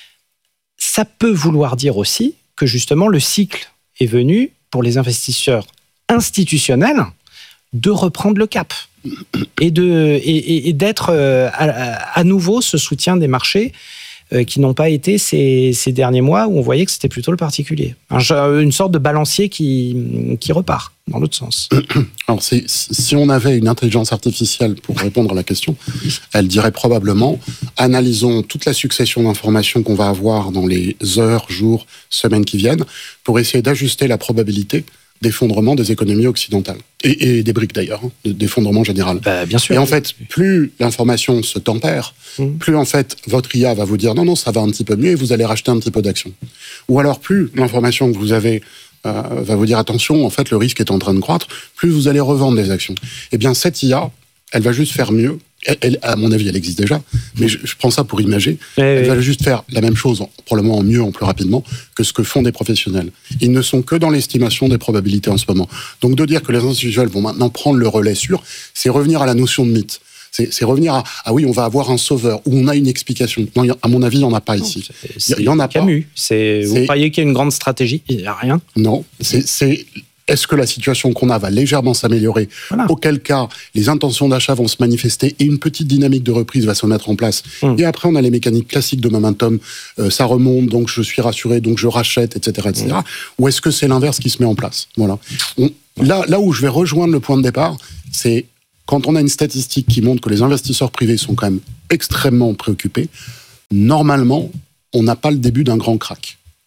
Ça peut vouloir dire aussi que justement le cycle est venu pour les investisseurs institutionnels de reprendre le cap et d'être à nouveau ce soutien des marchés qui n'ont pas été ces derniers mois où on voyait que c'était plutôt le particulier. Une sorte de balancier qui repart dans l'autre sens. Alors, si on avait une intelligence artificielle pour répondre à la question, elle dirait probablement analysons toute la succession d'informations qu'on va avoir dans les heures, jours, semaines qui viennent pour essayer d'ajuster la probabilité d'effondrement des économies occidentales. Et des BRICS d'ailleurs, d'effondrement général. Bien sûr. Et en fait, plus l'information se tempère, plus en fait votre IA va vous dire non, ça va un petit peu mieux et vous allez racheter un petit peu d'actions. Ou alors plus l'information que vous avez va vous dire attention, en fait le risque est en train de croître, plus vous allez revendre des actions. Eh bien cette IA, elle va juste faire mieux. Elle, à mon avis, elle existe déjà, mais je prends ça pour imager. Elle va juste faire la même chose, probablement en mieux, en plus rapidement, que ce que font des professionnels. Ils ne sont que dans l'estimation des probabilités en ce moment. Donc de dire que les institutionnels vont maintenant prendre le relais sûr, c'est revenir à la notion de mythe. C'est revenir à oui, on va avoir un sauveur, ou on a une explication. Non, à mon avis, il n'y en a pas ici. Il n'y en a pas. Camus. Vous croyez qu'il y a une grande stratégie? Il n'y a rien. Non, est-ce que la situation qu'on a va légèrement s'améliorer? Auquel cas, les intentions d'achat vont se manifester et une petite dynamique de reprise va se mettre en place. Et après, on a les mécaniques classiques de momentum. Ça remonte, donc je suis rassuré, donc je rachète, etc. etc. Ou est-ce que c'est l'inverse qui se met en place? Voilà. Là où je vais rejoindre le point de départ, c'est quand on a une statistique qui montre que les investisseurs privés sont quand même extrêmement préoccupés, normalement, on n'a pas le début d'un grand crack.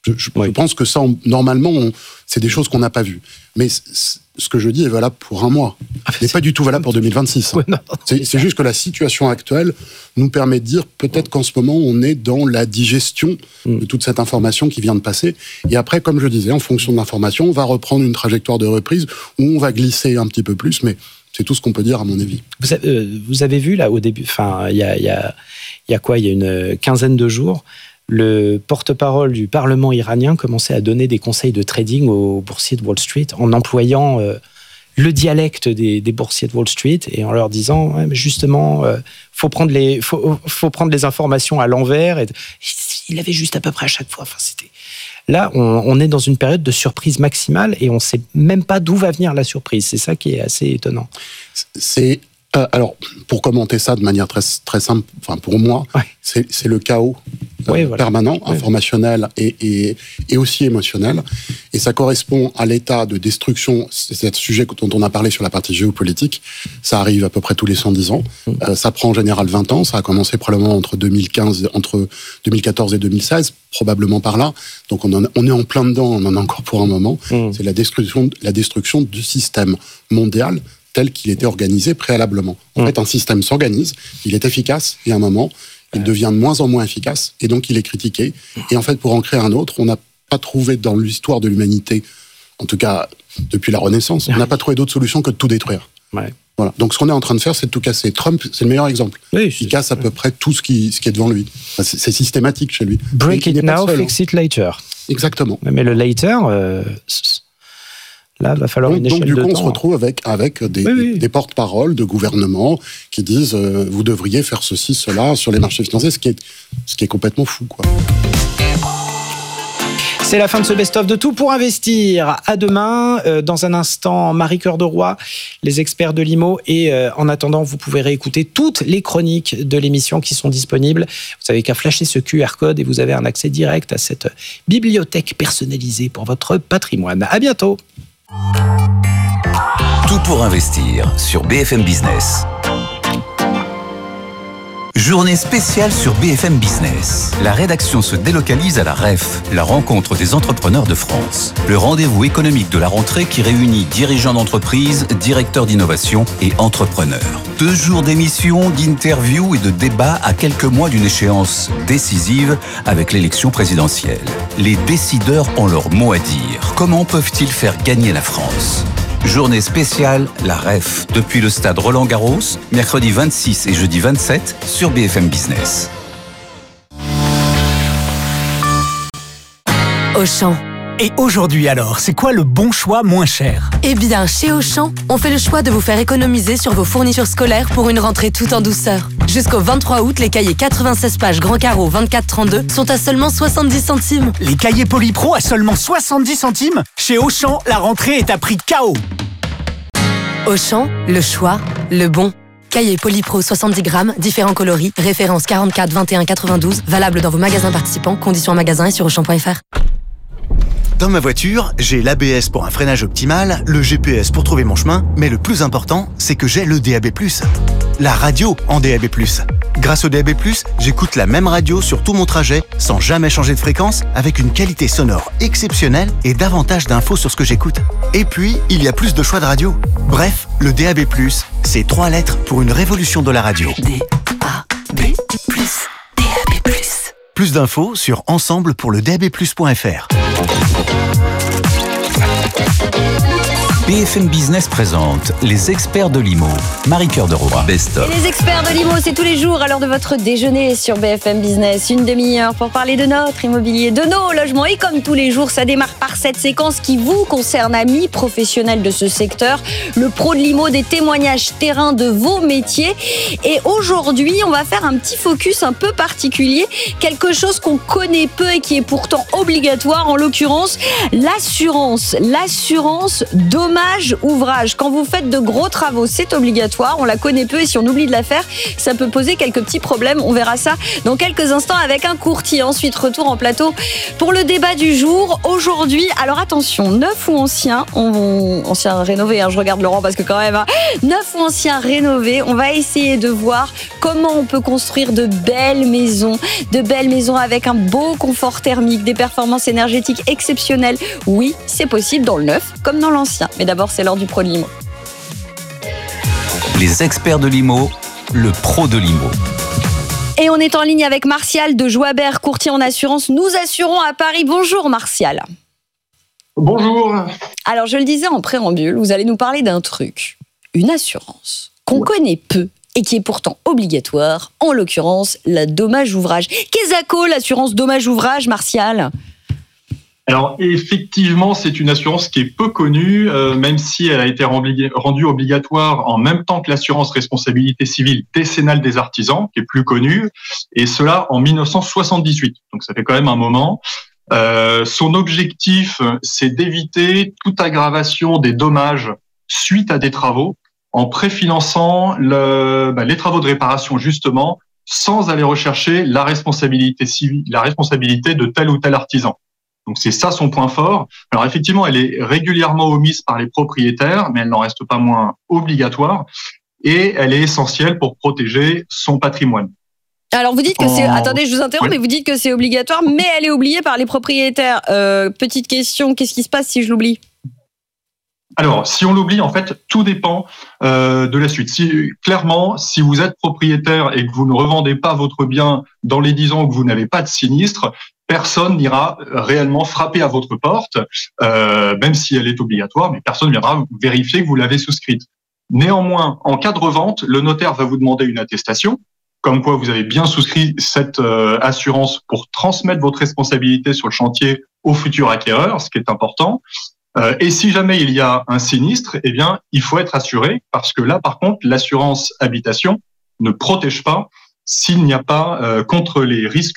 Je pense que ça, normalement, c'est des choses qu'on n'a pas vues. Mais ce que je dis est valable pour un mois. n'est pas du tout valable pour 2026. Ouais, non. C'est juste que la situation actuelle nous permet de dire peut-être qu'en ce moment, on est dans la digestion de toute cette information qui vient de passer. Et après, comme je disais, en fonction de l'information, on va reprendre une trajectoire de reprise où on va glisser un petit peu plus, mais c'est tout ce qu'on peut dire à mon avis. Vous avez vu là au début, enfin il y a une quinzaine de jours, le porte-parole du Parlement iranien commençait à donner des conseils de trading aux boursiers de Wall Street en employant le dialecte des boursiers de Wall Street et en leur disant ouais, mais justement faut prendre les informations à l'envers. Et il avait juste à peu près à chaque fois. Enfin, là, on est dans une période de surprise maximale et on ne sait même pas d'où va venir la surprise. C'est ça qui est assez étonnant. Alors, pour commenter ça de manière très, très simple, enfin pour moi, ouais. c'est le chaos permanent, informationnel et aussi émotionnel. Et ça correspond à l'état de destruction. C'est un sujet dont on a parlé sur la partie géopolitique. Ça arrive à peu près tous les 110 ans. Ça prend en général 20 ans. Ça a commencé probablement entre 2014 et 2016, probablement par là. Donc on est en plein dedans, on en a encore pour un moment. C'est la destruction du système mondial tel qu'il était organisé préalablement. En fait, un système s'organise, il est efficace, et à un moment, il devient de moins en moins efficace, et donc il est critiqué. Et en fait, pour en créer un autre, on n'a pas trouvé dans l'histoire de l'humanité, en tout cas depuis la Renaissance, on n'a pas trouvé d'autre solution que de tout détruire. Ouais. Voilà. Donc ce qu'on est en train de faire, c'est de tout casser. Trump, c'est le meilleur exemple. Oui, il casse à peu près tout ce qui est devant lui. Enfin, c'est systématique chez lui. Break it now, fix it later. Exactement. Mais le later... Là, il va falloir une échelle de temps. Donc, du coup, on se retrouve avec des porte-paroles de gouvernement qui disent vous devriez faire ceci, cela sur les marchés financiers, ce qui est complètement fou, quoi. C'est la fin de ce best-of de Tout pour investir. À demain. Dans un instant, Marie Cœur de Roy, les experts de l'IMO. Et en attendant, vous pouvez réécouter toutes les chroniques de l'émission qui sont disponibles. Vous n'avez qu'à flasher ce QR code et vous avez un accès direct à cette bibliothèque personnalisée pour votre patrimoine. À bientôt. Tout pour investir sur BFM Business. Journée spéciale sur BFM Business. La rédaction se délocalise à la REF, la rencontre des entrepreneurs de France. Le rendez-vous économique de la rentrée qui réunit dirigeants d'entreprise, directeurs d'innovation et entrepreneurs. 2 jours d'émissions, d'interviews et de débats à quelques mois d'une échéance décisive avec l'élection présidentielle. Les décideurs ont leur mot à dire. Comment peuvent-ils faire gagner la France ? Journée spéciale, la REF, depuis le stade Roland-Garros, mercredi 26 et jeudi 27 sur BFM Business. Auchan. Et aujourd'hui alors, c'est quoi le bon choix moins cher ? Eh bien, chez Auchan, on fait le choix de vous faire économiser sur vos fournitures scolaires pour une rentrée tout en douceur. Jusqu'au 23 août, les cahiers 96 pages grand carreau 24-32 sont à seulement 70 centimes. Les cahiers Polypro à seulement 70 centimes ? Chez Auchan, la rentrée est à prix KO. Auchan, le choix, le bon. Cahier Polypro 70 grammes, différents coloris, référence 44 21 92, valable dans vos magasins participants, conditions en magasin et sur auchan.fr. Dans ma voiture, j'ai l'ABS pour un freinage optimal, le GPS pour trouver mon chemin, mais le plus important, c'est que j'ai le DAB+. La radio en DAB+. Grâce au DAB+, j'écoute la même radio sur tout mon trajet, sans jamais changer de fréquence, avec une qualité sonore exceptionnelle et davantage d'infos sur ce que j'écoute. Et puis, il y a plus de choix de radio. Bref, le DAB+, c'est 3 lettres pour une révolution de la radio. DAB+, DAB+. Plus d'infos sur ensemblepourledabplus.fr. BFM Business présente les experts de l'IMO. Marie Cœur de Roy, Best of. Et les experts de l'IMO, c'est tous les jours à l'heure de votre déjeuner sur BFM Business. Une demi-heure pour parler de notre immobilier, de nos logements. Et comme tous les jours, ça démarre par cette séquence qui vous concerne, amis professionnels de ce secteur. Le pro de l'IMO, des témoignages terrain de vos métiers. Et aujourd'hui, on va faire un petit focus un peu particulier. Quelque chose qu'on connaît peu et qui est pourtant obligatoire. En l'occurrence, l'assurance. L'assurance dommage dommage ouvrage. Quand vous faites de gros travaux, c'est obligatoire. On la connaît peu et si on oublie de la faire, ça peut poser quelques petits problèmes. On verra ça dans quelques instants avec un courtier. Ensuite, retour en plateau pour le débat du jour. Aujourd'hui, alors attention, neuf ou anciens, anciens rénovés, je regarde Laurent parce que quand même, neuf ou anciens rénovés, on va essayer de voir comment on peut construire de belles maisons avec un beau confort thermique, des performances énergétiques exceptionnelles. Oui, c'est possible dans le neuf comme dans l'ancien. Mais d'abord, c'est l'heure du pro de l'IMO. Les experts de l'IMO, le pro de l'IMO. Et on est en ligne avec Martial de Joibert, courtier en assurance. Nous assurons à Paris. Bonjour Martial. Bonjour. Alors je le disais en préambule, vous allez nous parler d'un truc, une assurance qu'on connaît peu et qui est pourtant obligatoire, en l'occurrence la dommage ouvrage. Qu'est-ce que l'assurance dommage ouvrage, Martial ? Alors effectivement, c'est une assurance qui est peu connue, même si elle a été rendue obligatoire en même temps que l'assurance responsabilité civile décennale des artisans, qui est plus connue, et cela en 1978. Donc ça fait quand même un moment. Son objectif, c'est d'éviter toute aggravation des dommages suite à des travaux, en préfinançant les travaux de réparation justement, sans aller rechercher la responsabilité civile, la responsabilité de tel ou tel artisan. Donc c'est ça son point fort. Alors effectivement, elle est régulièrement omise par les propriétaires, mais elle n'en reste pas moins obligatoire, et elle est essentielle pour protéger son patrimoine. Alors vous dites que c'est... Attendez, je vous interromps, mais vous dites que c'est obligatoire, mais elle est oubliée par les propriétaires. Petite question, qu'est-ce qui se passe si je l'oublie ? Alors, si on l'oublie, en fait, tout dépend de la suite. Clairement, si vous êtes propriétaire et que vous ne revendez pas votre bien dans les 10 ans où vous n'avez pas de sinistre, personne n'ira réellement frapper à votre porte, même si elle est obligatoire, mais personne viendra vérifier que vous l'avez souscrite. Néanmoins, en cas de revente, le notaire va vous demander une attestation, comme quoi vous avez bien souscrit cette assurance pour transmettre votre responsabilité sur le chantier au futur acquéreur, ce qui est important. Et si jamais il y a un sinistre, eh bien, il faut être assuré parce que là, par contre, l'assurance habitation ne protège pas s'il n'y a pas contre les risques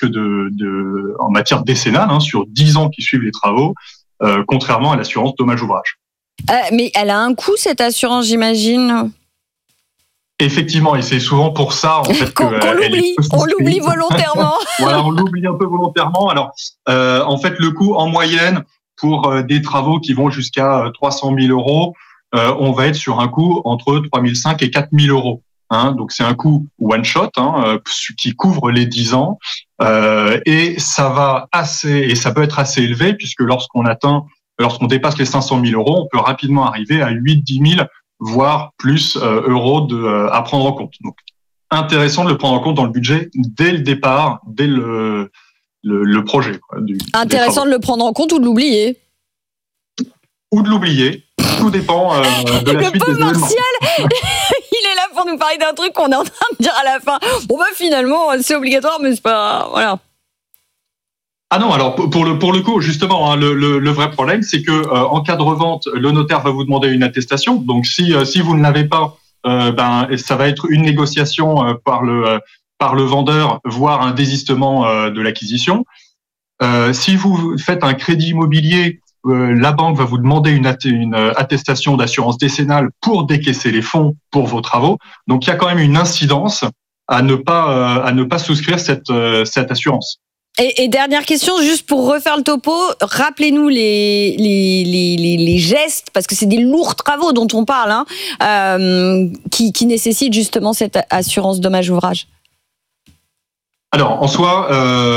en matière décennale, sur 10 ans qui suivent les travaux, contrairement à l'assurance dommage ouvrage. Mais elle a un coût, cette assurance, j'imagine. Effectivement, et c'est souvent pour ça en fait qu'on l'oublie. On l'oublie volontairement. Voilà, on l'oublie un peu volontairement. Alors, en fait, le coût en moyenne pour des travaux qui vont jusqu'à 300 000 euros, on va être sur un coût entre 3 500 et 4 000 euros. Donc c'est un coût one shot qui couvre les 10 ans et ça peut être assez élevé puisque lorsqu'on dépasse les 500 000 euros, on peut rapidement arriver à 8-10 000 voire plus euros à prendre en compte. Donc intéressant de le prendre en compte dans le budget dès le départ, dès le projet. Intéressant de le prendre en compte ou de l'oublier. Ou de l'oublier. Tout dépend de la suite des événements. Martial, il est là pour nous parler d'un truc qu'on est en train de dire à la fin. Bon finalement, c'est obligatoire, mais c'est pas... Voilà. Ah non, alors pour le coup, justement, le vrai problème, c'est que en cas de revente, le notaire va vous demander une attestation. Donc si vous ne l'avez pas, ça va être une négociation par le vendeur, voire un désistement de l'acquisition. Si vous faites un crédit immobilier, la banque va vous demander une attestation d'assurance décennale pour décaisser les fonds pour vos travaux. Donc il y a quand même une incidence à ne pas souscrire cette assurance. Et dernière question, juste pour refaire le topo, rappelez-nous les gestes, parce que c'est des lourds travaux dont on parle, qui nécessitent justement cette assurance dommage ouvrage. Alors, en soi,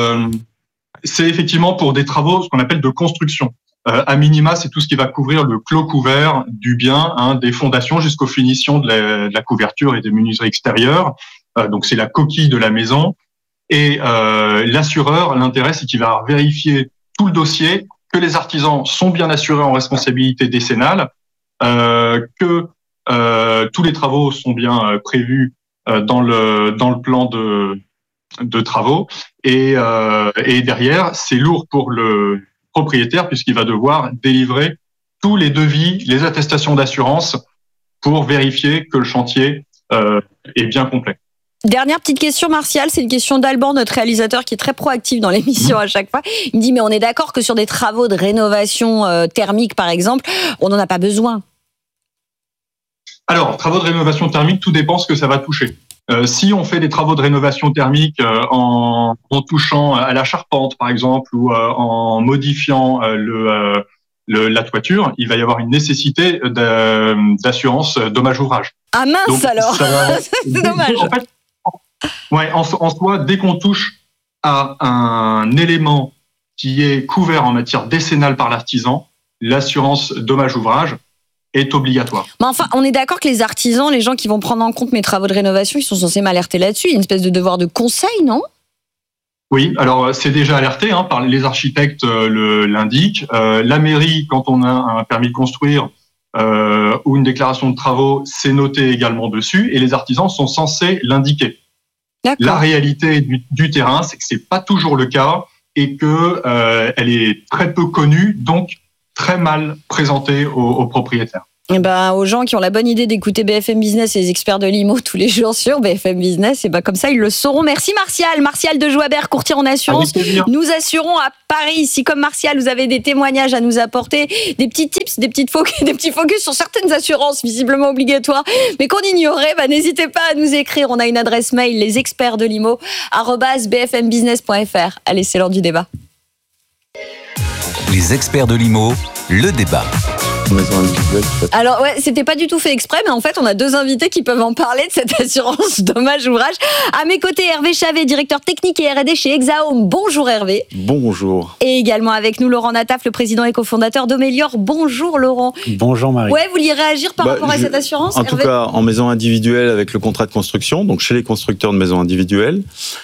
c'est effectivement pour des travaux, ce qu'on appelle de construction. À minima, c'est tout ce qui va couvrir le clos couvert du bien, des fondations jusqu'aux finitions de la couverture et des menuiseries extérieures. Donc, c'est la coquille de la maison. Et l'assureur, l'intérêt, c'est qu'il va vérifier tout le dossier, que les artisans sont bien assurés en responsabilité décennale, que tous les travaux sont bien prévus dans le plan de travaux. Et derrière, c'est lourd pour le propriétaire puisqu'il va devoir délivrer tous les devis, les attestations d'assurance pour vérifier que le chantier est bien complet. Dernière petite question, Martial, c'est une question d'Alban, notre réalisateur qui est très proactif dans l'émission à chaque fois. Il me dit, mais on est d'accord que sur des travaux de rénovation thermique, par exemple, on n'en a pas besoin. Alors, travaux de rénovation thermique, tout dépend ce que ça va toucher. Si on fait des travaux de rénovation thermique en touchant à la charpente, par exemple, ou en modifiant la toiture, il va y avoir une nécessité d'assurance dommage-ouvrage. Ah mince. Donc, alors c'est dommage. En fait, en soi, dès qu'on touche à un élément qui est couvert en matière décennale par l'artisan, l'assurance dommage-ouvrage est obligatoire. Mais enfin, on est d'accord que les artisans, les gens qui vont prendre en compte mes travaux de rénovation, ils sont censés m'alerter là-dessus. Il y a une espèce de devoir de conseil, non ? Oui, alors c'est déjà alerté, par les architectes l'indiquent. La mairie, quand on a un permis de construire ou une déclaration de travaux, c'est noté également dessus, et les artisans sont censés l'indiquer. D'accord. La réalité du terrain, c'est que c'est pas toujours le cas et que elle est très peu connue, donc très mal présentée aux propriétaires. Et aux gens qui ont la bonne idée d'écouter BFM Business et les experts de l'IMO tous les jours sur BFM Business, et comme ça ils le sauront. Merci Martial de Joibert, courtier en assurance. Nous assurons à Paris. Si comme Martial vous avez des témoignages à nous apporter, des petits tips, des petits focus sur certaines assurances visiblement obligatoires, mais qu'on ignorait, n'hésitez pas à nous écrire. On a une adresse mail, lesexpertsdelimo@bfmbusiness.fr. Allez, c'est l'heure du débat. Les experts de l'IMO, le débat. Alors c'était pas du tout fait exprès, mais en fait on a deux invités qui peuvent en parler de cette assurance dommage-ouvrage. À mes côtés, Hervé Chavet, directeur technique et R&D chez Exaome. Bonjour Hervé. Bonjour. Et également avec nous Laurent Nataf, le président et cofondateur d'Omelior. Bonjour Laurent. Bonjour Marie. Vous vouliez réagir par rapport à cette assurance, En Hervé ? tout cas, en maison individuelle avec le contrat de construction, donc chez les constructeurs de maisons individuelles,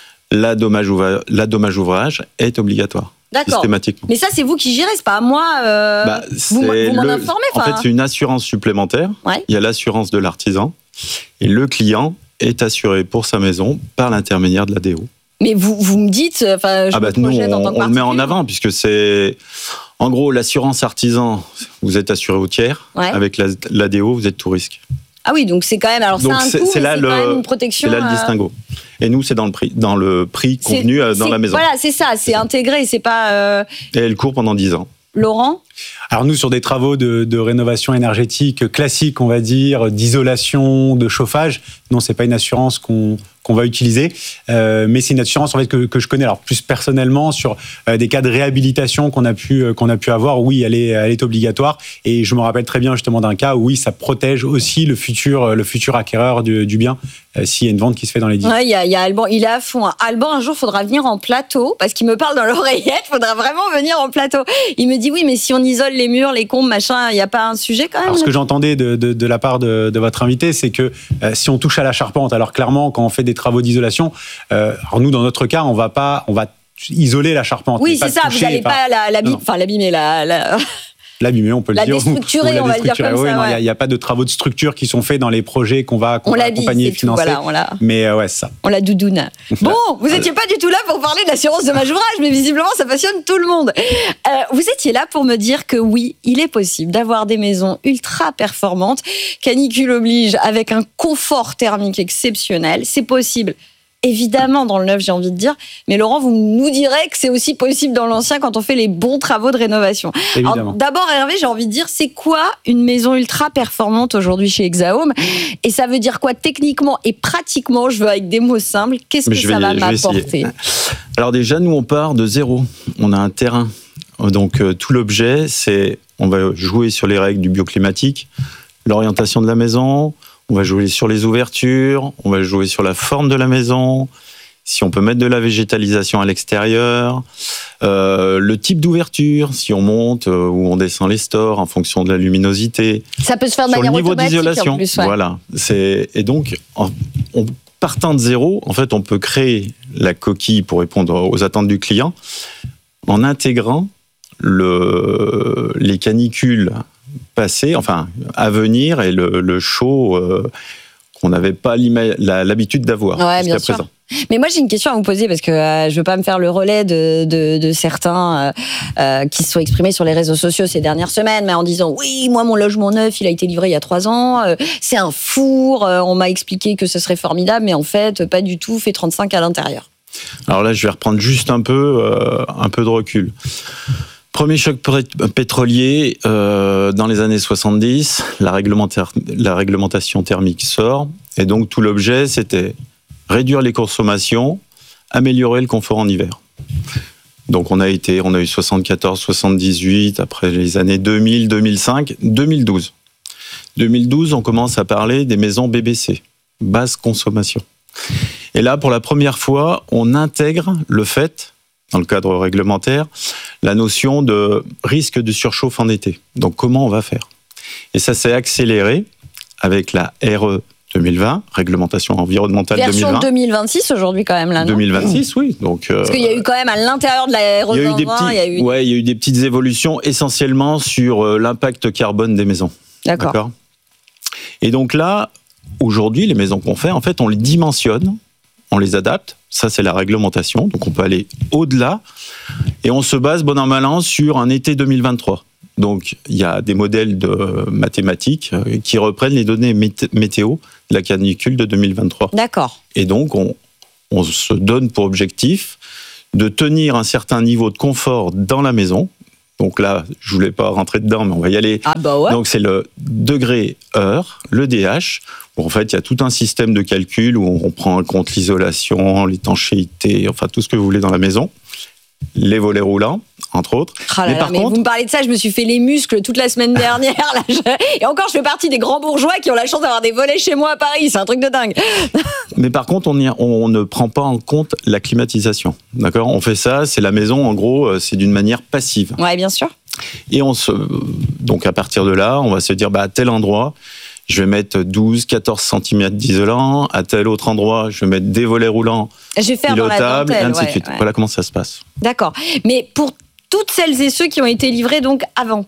la dommage-ouvrage est obligatoire. D'accord. Systématiquement. Mais ça, c'est vous qui gérez, c'est pas à moi. Vous m'en informez. En fait, c'est une assurance supplémentaire. Ouais. Il y a l'assurance de l'artisan. Et le client est assuré pour sa maison par l'intermédiaire de l'ADO. Mais vous me dites... nous, on le met en avant, puisque c'est... En gros, l'assurance artisan, vous êtes assuré au tiers. Ouais. Avec l'ADO, vous êtes tout risque. Ah oui, donc c'est quand même... Alors, donc c'est un coût, c'est quand même une protection... C'est là le distinguo. Et nous, c'est dans le prix convenu dans la maison. Voilà, c'est ça, c'est intégré, c'est pas... Et elle court pendant 10 ans. Laurent ? Alors nous, sur des travaux de rénovation énergétique classique, on va dire, d'isolation, de chauffage, non, c'est pas une assurance qu'on va utiliser, mais c'est une assurance en fait que je connais. Alors plus personnellement sur des cas de réhabilitation qu'on a pu avoir, oui, elle est obligatoire. Et je me rappelle très bien justement d'un cas où oui, ça protège aussi le futur acquéreur du bien s'il y a une vente qui se fait dans les 10 ans. Ouais, il y a Alban, il est à fond. Alban, un jour, faudra venir en plateau parce qu'il me parle dans l'oreillette. Faudra vraiment venir en plateau. Il me dit oui, mais si on isole les murs, les combles, machin, il y a pas un sujet quand même. Alors ce que j'entendais de la part de votre invité, c'est que si on touche à la charpente, alors clairement quand on fait des travaux d'isolation, alors nous dans notre cas, on va isoler la charpente. Oui, c'est ça. Vous n'allez pas l'abîmer, l'abîmer, on peut le dire. La déstructurer, on va le dire comme ça. Il n'y a pas de travaux de structure qui sont faits dans les projets qu'on va accompagner et financer. Voilà. Mais ça. On la doudoune. Bon, vous n'étiez pas du tout là pour parler d'assurance dommage-ouvrage, mais visiblement, ça passionne tout le monde. Vous étiez là pour me dire que oui, il est possible d'avoir des maisons ultra performantes, canicule oblige, avec un confort thermique exceptionnel. C'est possible. Évidemment, dans le neuf, j'ai envie de dire. Mais Laurent, vous nous direz que c'est aussi possible dans l'ancien quand on fait les bons travaux de rénovation. Alors, d'abord, Hervé, j'ai envie de dire, c'est quoi une maison ultra performante aujourd'hui chez Exaome ? Et ça veut dire quoi techniquement et pratiquement ? Je veux avec des mots simples. Qu'est-ce que ça va m'apporter ? Alors déjà, nous, on part de zéro. On a un terrain. Donc, tout l'objet, c'est... On va jouer sur les règles du bioclimatique, l'orientation de la maison... On va jouer sur les ouvertures, on va jouer sur la forme de la maison, si on peut mettre de la végétalisation à l'extérieur, le type d'ouverture, si on monte ou on descend les stores en fonction de la luminosité. Ça peut se faire de manière automatique en plus. Ouais. Voilà. Et donc, partant de zéro, en fait, on peut créer la coquille pour répondre aux attentes du client en intégrant les canicules passé, à venir, et le show qu'on n'avait pas l'habitude d'avoir jusqu'à présent. Mais moi j'ai une question à vous poser parce que je veux pas me faire le relais de certains qui se sont exprimés sur les réseaux sociaux ces dernières semaines, mais en disant oui, moi mon logement neuf il a été livré il y a 3 ans, c'est un four, on m'a expliqué que ce serait formidable, mais en fait pas du tout, fait 35 à l'intérieur. Alors là je vais reprendre juste un peu de recul. Premier choc pétrolier dans les années 70, la réglementation thermique sort, et donc tout l'objet, c'était réduire les consommations, améliorer le confort en hiver. Donc on a eu 74, 78, après les années 2000, 2005, 2012. 2012, on commence à parler des maisons BBC, basse consommation. Et là, pour la première fois, on intègre le fait, dans le cadre réglementaire, la notion de risque de surchauffe en été. Donc comment on va faire ? Et ça s'est accéléré avec la RE 2020, réglementation environnementale version 2020. 2026 aujourd'hui quand même là. Non 2026, oui. Donc, parce qu'il y a eu quand même à l'intérieur de la RE 2020, il y a eu des petites évolutions essentiellement sur l'impact carbone des maisons. D'accord. Et donc là, aujourd'hui, les maisons qu'on fait, en fait, on les dimensionne, on les adapte. Ça, c'est la réglementation. Donc, on peut aller au-delà. Et on se base, bon an, mal an, sur un été 2023. Donc, il y a des modèles de mathématiques qui reprennent les données météo de la canicule de 2023. D'accord. Et donc, on se donne pour objectif de tenir un certain niveau de confort dans la maison. Donc là, je voulais pas rentrer dedans, mais on va y aller. Ah bah ouais. Donc c'est le degré-heure, le DH. Bon, en fait, il y a tout un système de calcul où on prend en compte l'isolation, l'étanchéité, enfin tout ce que vous voulez dans la maison. Les volets roulants, entre autres. Mais vous me parlez de ça, je me suis fait les muscles toute la semaine dernière. Et encore, je fais partie des grands bourgeois qui ont la chance d'avoir des volets chez moi à Paris. C'est un truc de dingue. Mais par contre, on ne prend pas en compte la climatisation. D'accord ? On fait ça, c'est la maison, en gros, c'est d'une manière passive. Ouais, bien sûr. Et donc à partir de là, on va se dire, à tel endroit, je vais mettre 12, 14 cm d'isolant. À tel autre endroit, je vais mettre des volets roulants pilotables, et ainsi de suite. Voilà comment ça se passe. D'accord. Mais pour toutes celles et ceux qui ont été livrés donc avant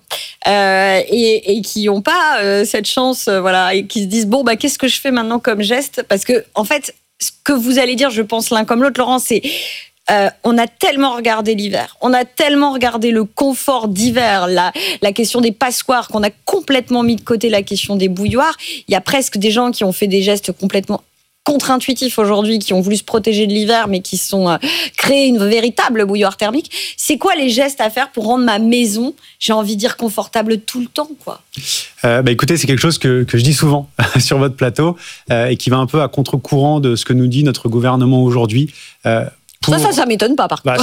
et qui n'ont pas cette chance, et qui se disent qu'est-ce que je fais maintenant comme geste ? Parce que en fait, ce que vous allez dire, je pense l'un comme l'autre, Laurent, c'est on a tellement regardé l'hiver, on a tellement regardé le confort d'hiver, la question des passoires, qu'on a complètement mis de côté la question des bouilloires. Il y a presque des gens qui ont fait des gestes complètement contre-intuitifs aujourd'hui, qui ont voulu se protéger de l'hiver, mais qui sont créés une véritable bouilloire thermique. C'est quoi les gestes à faire pour rendre ma maison, j'ai envie de dire, confortable tout le temps, quoi ? Écoutez, c'est quelque chose que je dis souvent sur votre plateau et qui va un peu à contre-courant de ce que nous dit notre gouvernement aujourd'hui. Ça m'étonne pas, par contre.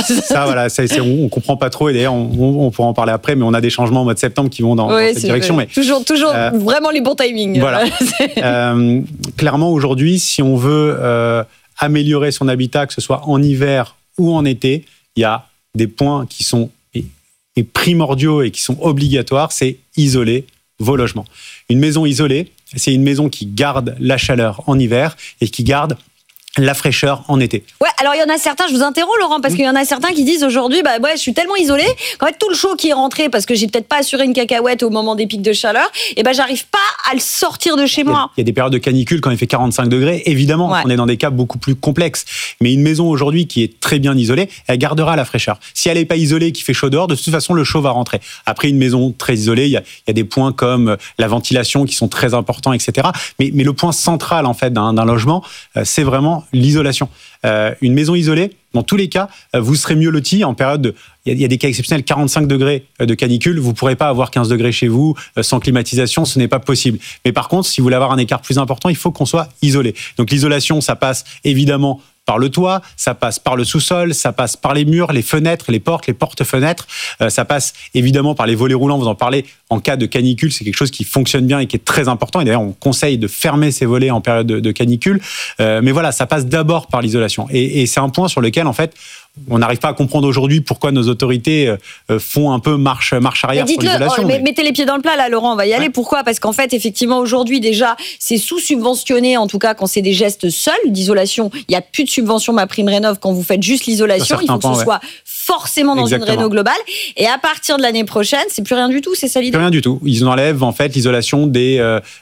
On comprend pas trop, et d'ailleurs, on pourra en parler après, mais on a des changements au mois de septembre qui vont dans cette direction. Mais, toujours vraiment les bons timings. Voilà. Clairement, aujourd'hui, si on veut améliorer son habitat, que ce soit en hiver ou en été, il y a des points qui sont primordiaux et qui sont obligatoires, c'est isoler vos logements. Une maison isolée, c'est une maison qui garde la chaleur en hiver et qui garde la fraîcheur en été. Ouais, alors il y en a certains, je vous interromps Laurent, parce qu'il y en a certains qui disent aujourd'hui, je suis tellement isolé qu'en fait tout le chaud qui est rentré, parce que j'ai peut-être pas assuré une cacahuète au moment des pics de chaleur, j'arrive pas à le sortir de chez moi. Il y a des périodes de canicule quand il fait 45 degrés, évidemment, on est dans des cas beaucoup plus complexes. Mais une maison aujourd'hui qui est très bien isolée, elle gardera la fraîcheur. Si elle n'est pas isolée, qui fait chaud dehors, de toute façon le chaud va rentrer. Après, une maison très isolée, il y a des points comme la ventilation qui sont très importants, etc. Mais le point central en fait d'un logement, c'est vraiment l'isolation. Une maison isolée, dans tous les cas, vous serez mieux loti en période il y a des cas exceptionnels, 45 degrés de canicule, vous ne pourrez pas avoir 15 degrés chez vous sans climatisation, ce n'est pas possible. Mais par contre, si vous voulez avoir un écart plus important, il faut qu'on soit isolé. Donc l'isolation, ça passe évidemment par le toit, ça passe par le sous-sol, ça passe par les murs, les fenêtres, les porte-fenêtres, ça passe évidemment par les volets roulants, vous en parlez, en cas de canicule, c'est quelque chose qui fonctionne bien et qui est très important, et d'ailleurs on conseille de fermer ces volets en période de canicule, mais voilà, ça passe d'abord par l'isolation, et c'est un point sur lequel en fait, on n'arrive pas à comprendre aujourd'hui pourquoi nos autorités font un peu marche arrière sur l'isolation. Mettez les pieds dans le plat là, Laurent, on va y aller. Pourquoi ? Parce qu'en fait, effectivement, aujourd'hui déjà, c'est sous-subventionné, en tout cas quand c'est des gestes seuls d'isolation. Il n'y a plus de subvention MaPrimeRénov' quand vous faites juste l'isolation. Il faut que ce soit forcément dans une réno globale. Et à partir de l'année prochaine, c'est plus rien du tout, c'est ça l'idée ? Plus rien du tout. Ils enlèvent en fait l'isolation des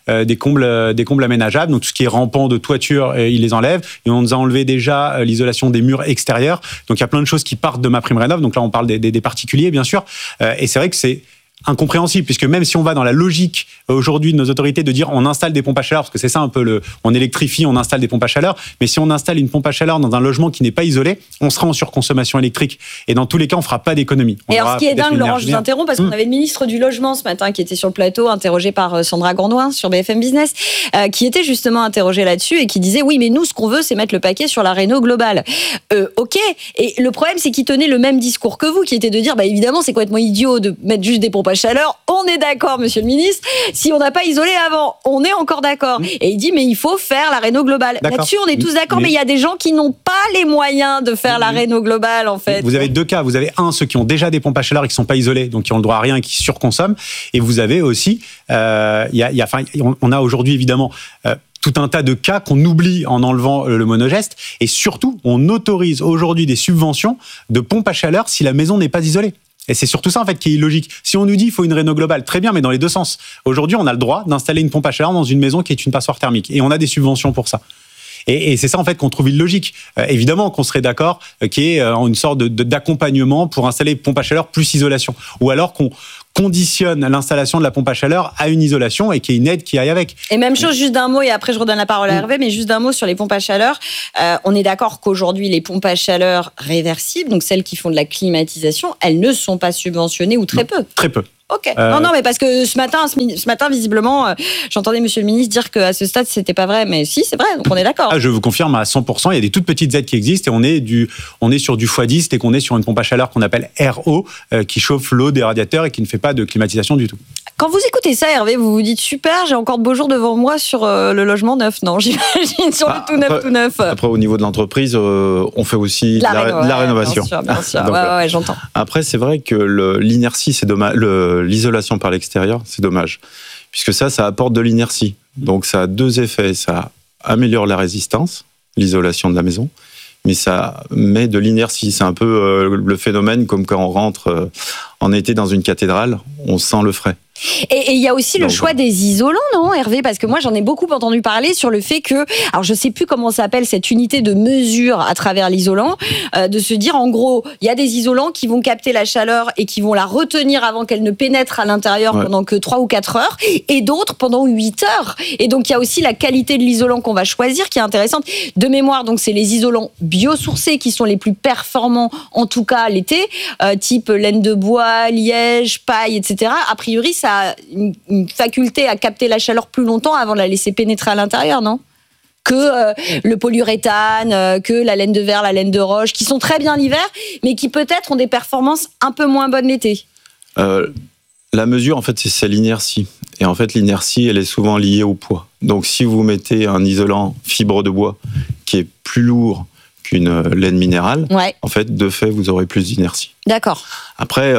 combles aménageables, donc tout ce qui est rampant de toiture, ils les enlèvent. Et on nous a enlevé déjà l'isolation des murs extérieurs. Donc il y a plein de choses qui partent de MaPrimeRénov'. Donc là, on parle des particuliers, bien sûr. Et c'est vrai que c'est incompréhensible, puisque même si on va dans la logique aujourd'hui de nos autorités de dire on installe des pompes à chaleur, parce que c'est ça un peu on électrifie, on installe des pompes à chaleur, mais si on installe une pompe à chaleur dans un logement qui n'est pas isolé, on sera en surconsommation électrique. Et dans tous les cas, on fera pas d'économie. Et alors, ce qui est dingue, Laurent, je vous interromps, parce qu'on avait le ministre du Logement ce matin qui était sur le plateau, interrogé par Sandra Gourdouin sur BFM Business, qui était justement interrogé là-dessus et qui disait oui, mais nous, ce qu'on veut, c'est mettre le paquet sur la réno globale. Ok. Et le problème, c'est qu'il tenait le même discours que vous, qui était de dire, évidemment, c'est complètement idiot de mettre juste des pompes à chaleur. On est d'accord, monsieur le ministre. Si on n'a pas isolé avant, on est encore d'accord. Et il dit, mais il faut faire la réno globale. Là-dessus, on est tous d'accord, mais il y a des gens qui n'ont pas les moyens de faire la réno globale, en fait. Vous avez deux cas. Vous avez ceux qui ont déjà des pompes à chaleur et qui ne sont pas isolés, donc qui ont le droit à rien et qui surconsomment. Et vous avez aussi, on a aujourd'hui évidemment tout un tas de cas qu'on oublie en enlevant le monogeste. Et surtout, on autorise aujourd'hui des subventions de pompes à chaleur si la maison n'est pas isolée. Et c'est surtout ça, en fait, qui est illogique. Si on nous dit qu'il faut une réno globale, très bien, mais dans les deux sens. Aujourd'hui, on a le droit d'installer une pompe à chaleur dans une maison qui est une passoire thermique. Et on a des subventions pour ça. Et c'est ça, en fait, qu'on trouve illogique. Évidemment qu'on serait d'accord qu'il y ait une sorte d'accompagnement pour installer pompe à chaleur plus isolation. Ou alors qu'on conditionne l'installation de la pompe à chaleur à une isolation et qu'il y ait une aide qui aille avec. Et même chose, juste d'un mot, et après je redonne la parole à Hervé, mais juste d'un mot sur les pompes à chaleur. On est d'accord qu'aujourd'hui, les pompes à chaleur réversibles, donc celles qui font de la climatisation, elles ne sont pas subventionnées ou très peu. Très peu. Ok. Non, mais parce que ce matin, visiblement, j'entendais Monsieur le Ministre dire qu'à ce stade, c'était pas vrai. Mais si, c'est vrai. Donc on est d'accord. Je vous confirme à 100%. Il y a des toutes petites aides qui existent et on est sur du x10 et qu'on est sur une pompe à chaleur qu'on appelle RO, qui chauffe l'eau des radiateurs et qui ne fait pas de climatisation du tout. Quand vous écoutez ça, Hervé, vous vous dites super, j'ai encore de beaux jours devant moi sur le logement neuf. Non, j'imagine sur le tout neuf. Après, au niveau de l'entreprise, on fait aussi de la rénovation. Bien sûr. Donc, ouais, j'entends. Après, c'est vrai que l'inertie, c'est dommage. L'isolation par l'extérieur, c'est dommage. Puisque ça apporte de l'inertie. Donc, ça a deux effets. Ça améliore la résistance, l'isolation de la maison, mais ça met de l'inertie. C'est un peu le phénomène comme quand on rentre en été dans une cathédrale, on sent le frais. Et il y a aussi le choix des isolants, non, Hervé? Parce que moi, j'en ai beaucoup entendu parler sur le fait que, alors je sais plus comment s'appelle cette unité de mesure à travers l'isolant, de se dire, en gros, il y a des isolants qui vont capter la chaleur et qui vont la retenir avant qu'elle ne pénètre à l'intérieur pendant que 3 ou 4 heures, et d'autres pendant 8 heures. Et donc, il y a aussi la qualité de l'isolant qu'on va choisir qui est intéressante. De mémoire, donc, c'est les isolants biosourcés qui sont les plus performants, en tout cas l'été, type laine de bois, liège, paille, etc. A priori, ça a une faculté à capter la chaleur plus longtemps avant de la laisser pénétrer à l'intérieur, non? Que le polyuréthane, que la laine de verre, la laine de roche, qui sont très bien l'hiver, mais qui peut-être ont des performances un peu moins bonnes l'été. La mesure, en fait, c'est l'inertie. Et en fait, l'inertie, elle est souvent liée au poids. Donc, si vous mettez un isolant fibre de bois qui est plus lourd qu'une laine minérale, en fait, de fait, vous aurez plus d'inertie. D'accord. Après,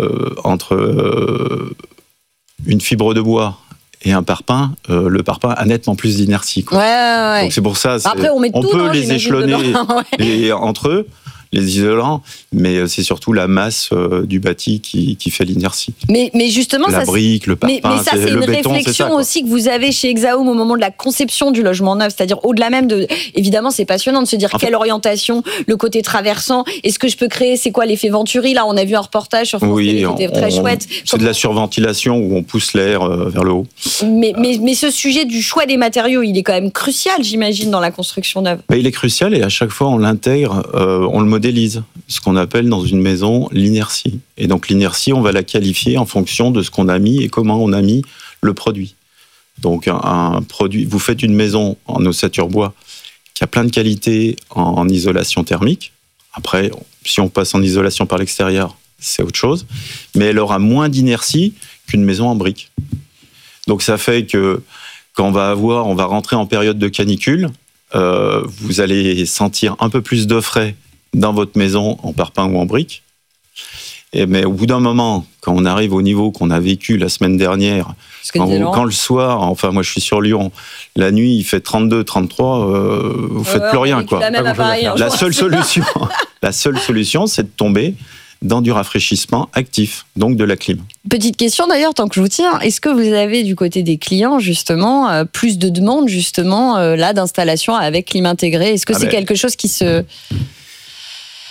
entre une fibre de bois et un parpaing, le parpaing a nettement plus d'inertie. Ouais. Donc c'est pour ça, après, on peut les échelonner entre eux, les isolants, mais c'est surtout la masse du bâti qui fait l'inertie. Mais justement, la brique, le parpaing, mais ça, c'est le une béton, réflexion aussi que vous avez chez Exaum au moment de la conception du logement neuf, c'est-à-dire au-delà même de... Évidemment, c'est passionnant de se dire quelle orientation, le côté traversant, est-ce que je peux créer, c'est quoi l'effet Venturi? Là, on a vu un reportage sur France Télé qui était très chouette. C'est de la surventilation où on pousse l'air vers le haut. Mais ce sujet du choix des matériaux, il est quand même crucial, j'imagine, dans la construction neuve. Il est crucial et à chaque fois, on l'intègre, on le modélise, ce qu'on appelle dans une maison l'inertie. Et donc l'inertie, on va la qualifier en fonction de ce qu'on a mis et comment on a mis le produit. Donc un produit, vous faites une maison en ossature bois qui a plein de qualités en isolation thermique. Après, si on passe en isolation par l'extérieur, c'est autre chose. Mais elle aura moins d'inertie qu'une maison en briques. Donc ça fait que quand on va rentrer en période de canicule, vous allez sentir un peu plus de frais dans votre maison en parpaing ou en briques. Mais au bout d'un moment, quand on arrive au niveau qu'on a vécu la semaine dernière, quand le soir, enfin moi je suis sur Lyon, la nuit il fait 32, 33, vous faites plus rien, quoi. La seule solution, c'est de tomber dans du rafraîchissement actif, donc de la clim. Petite question d'ailleurs, tant que je vous tiens, est-ce que vous avez du côté des clients justement plus de demandes justement là d'installation avec clim intégré? Est-ce que c'est quelque chose qui se...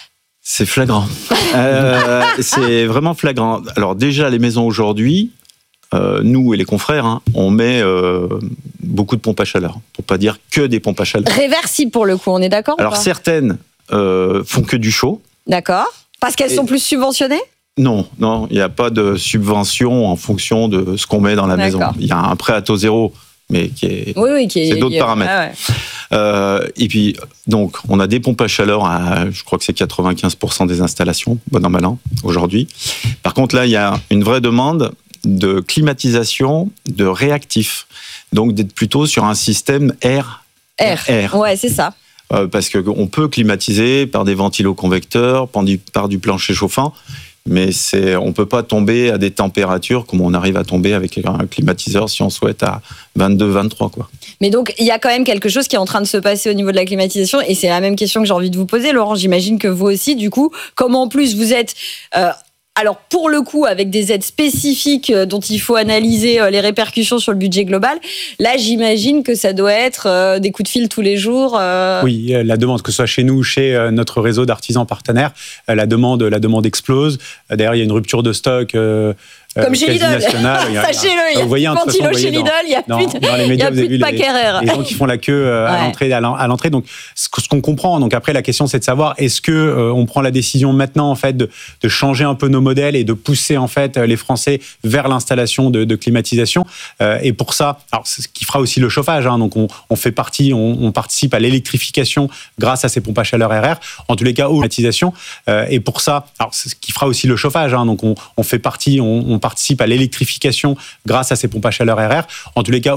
C'est flagrant. C'est vraiment flagrant. Alors déjà, les maisons aujourd'hui, nous et les confrères, on met beaucoup de pompes à chaleur, pour pas dire que des pompes à chaleur. Réversibles pour le coup, on est d'accord? Alors certaines font que du chaud. D'accord. Parce qu'elles sont plus subventionnées? Non, il n'y a pas de subvention en fonction de ce qu'on met dans la maison. Il y a un prêt à taux zéro, mais c'est d'autres paramètres. Et puis, donc, on a des pompes à chaleur à, je crois que c'est 95% des installations, bon an, mal an, aujourd'hui. Par contre, là, il y a une vraie demande de climatisation, de réactif. Donc, d'être plutôt sur un système air. Ouais, c'est ça. Parce qu'on peut climatiser par des ventiloconvecteurs, par du plancher chauffant, mais on ne peut pas tomber à des températures comme on arrive à tomber avec un climatiseur si on souhaite à 22, 23, quoi. Mais donc, il y a quand même quelque chose qui est en train de se passer au niveau de la climatisation, et c'est la même question que j'ai envie de vous poser, Laurent. J'imagine que vous aussi, du coup, comme en plus vous êtes... alors, pour le coup, avec des aides spécifiques dont il faut analyser les répercussions sur le budget global, là, j'imagine que ça doit être des coups de fil tous les jours. Oui, la demande, que ce soit chez nous ou chez notre réseau d'artisans partenaires, la demande explose. D'ailleurs, il y a une rupture de stock. Comme chez Lidl. Sachez-le, vous voyez, ventilo chez Lidl, il n'y a plus de pack RR. Les gens qui font la queue à l'entrée. Donc, ce qu'on comprend, donc après, la question, c'est de savoir, est-ce que on prend la décision maintenant, en fait, de changer un peu nos modèles et de pousser, en fait, les Français vers l'installation de climatisation. Et pour ça, alors, c'est ce qui fera aussi le chauffage, donc on participe à l'électrification grâce à ces pompes à chaleur RR. En tous les cas, aux climatisations. Et pour ça, alors, c'est ce qui fera aussi le chauffage, donc on participe à l'électrification grâce à ces pompes à chaleur RR. En tous les cas,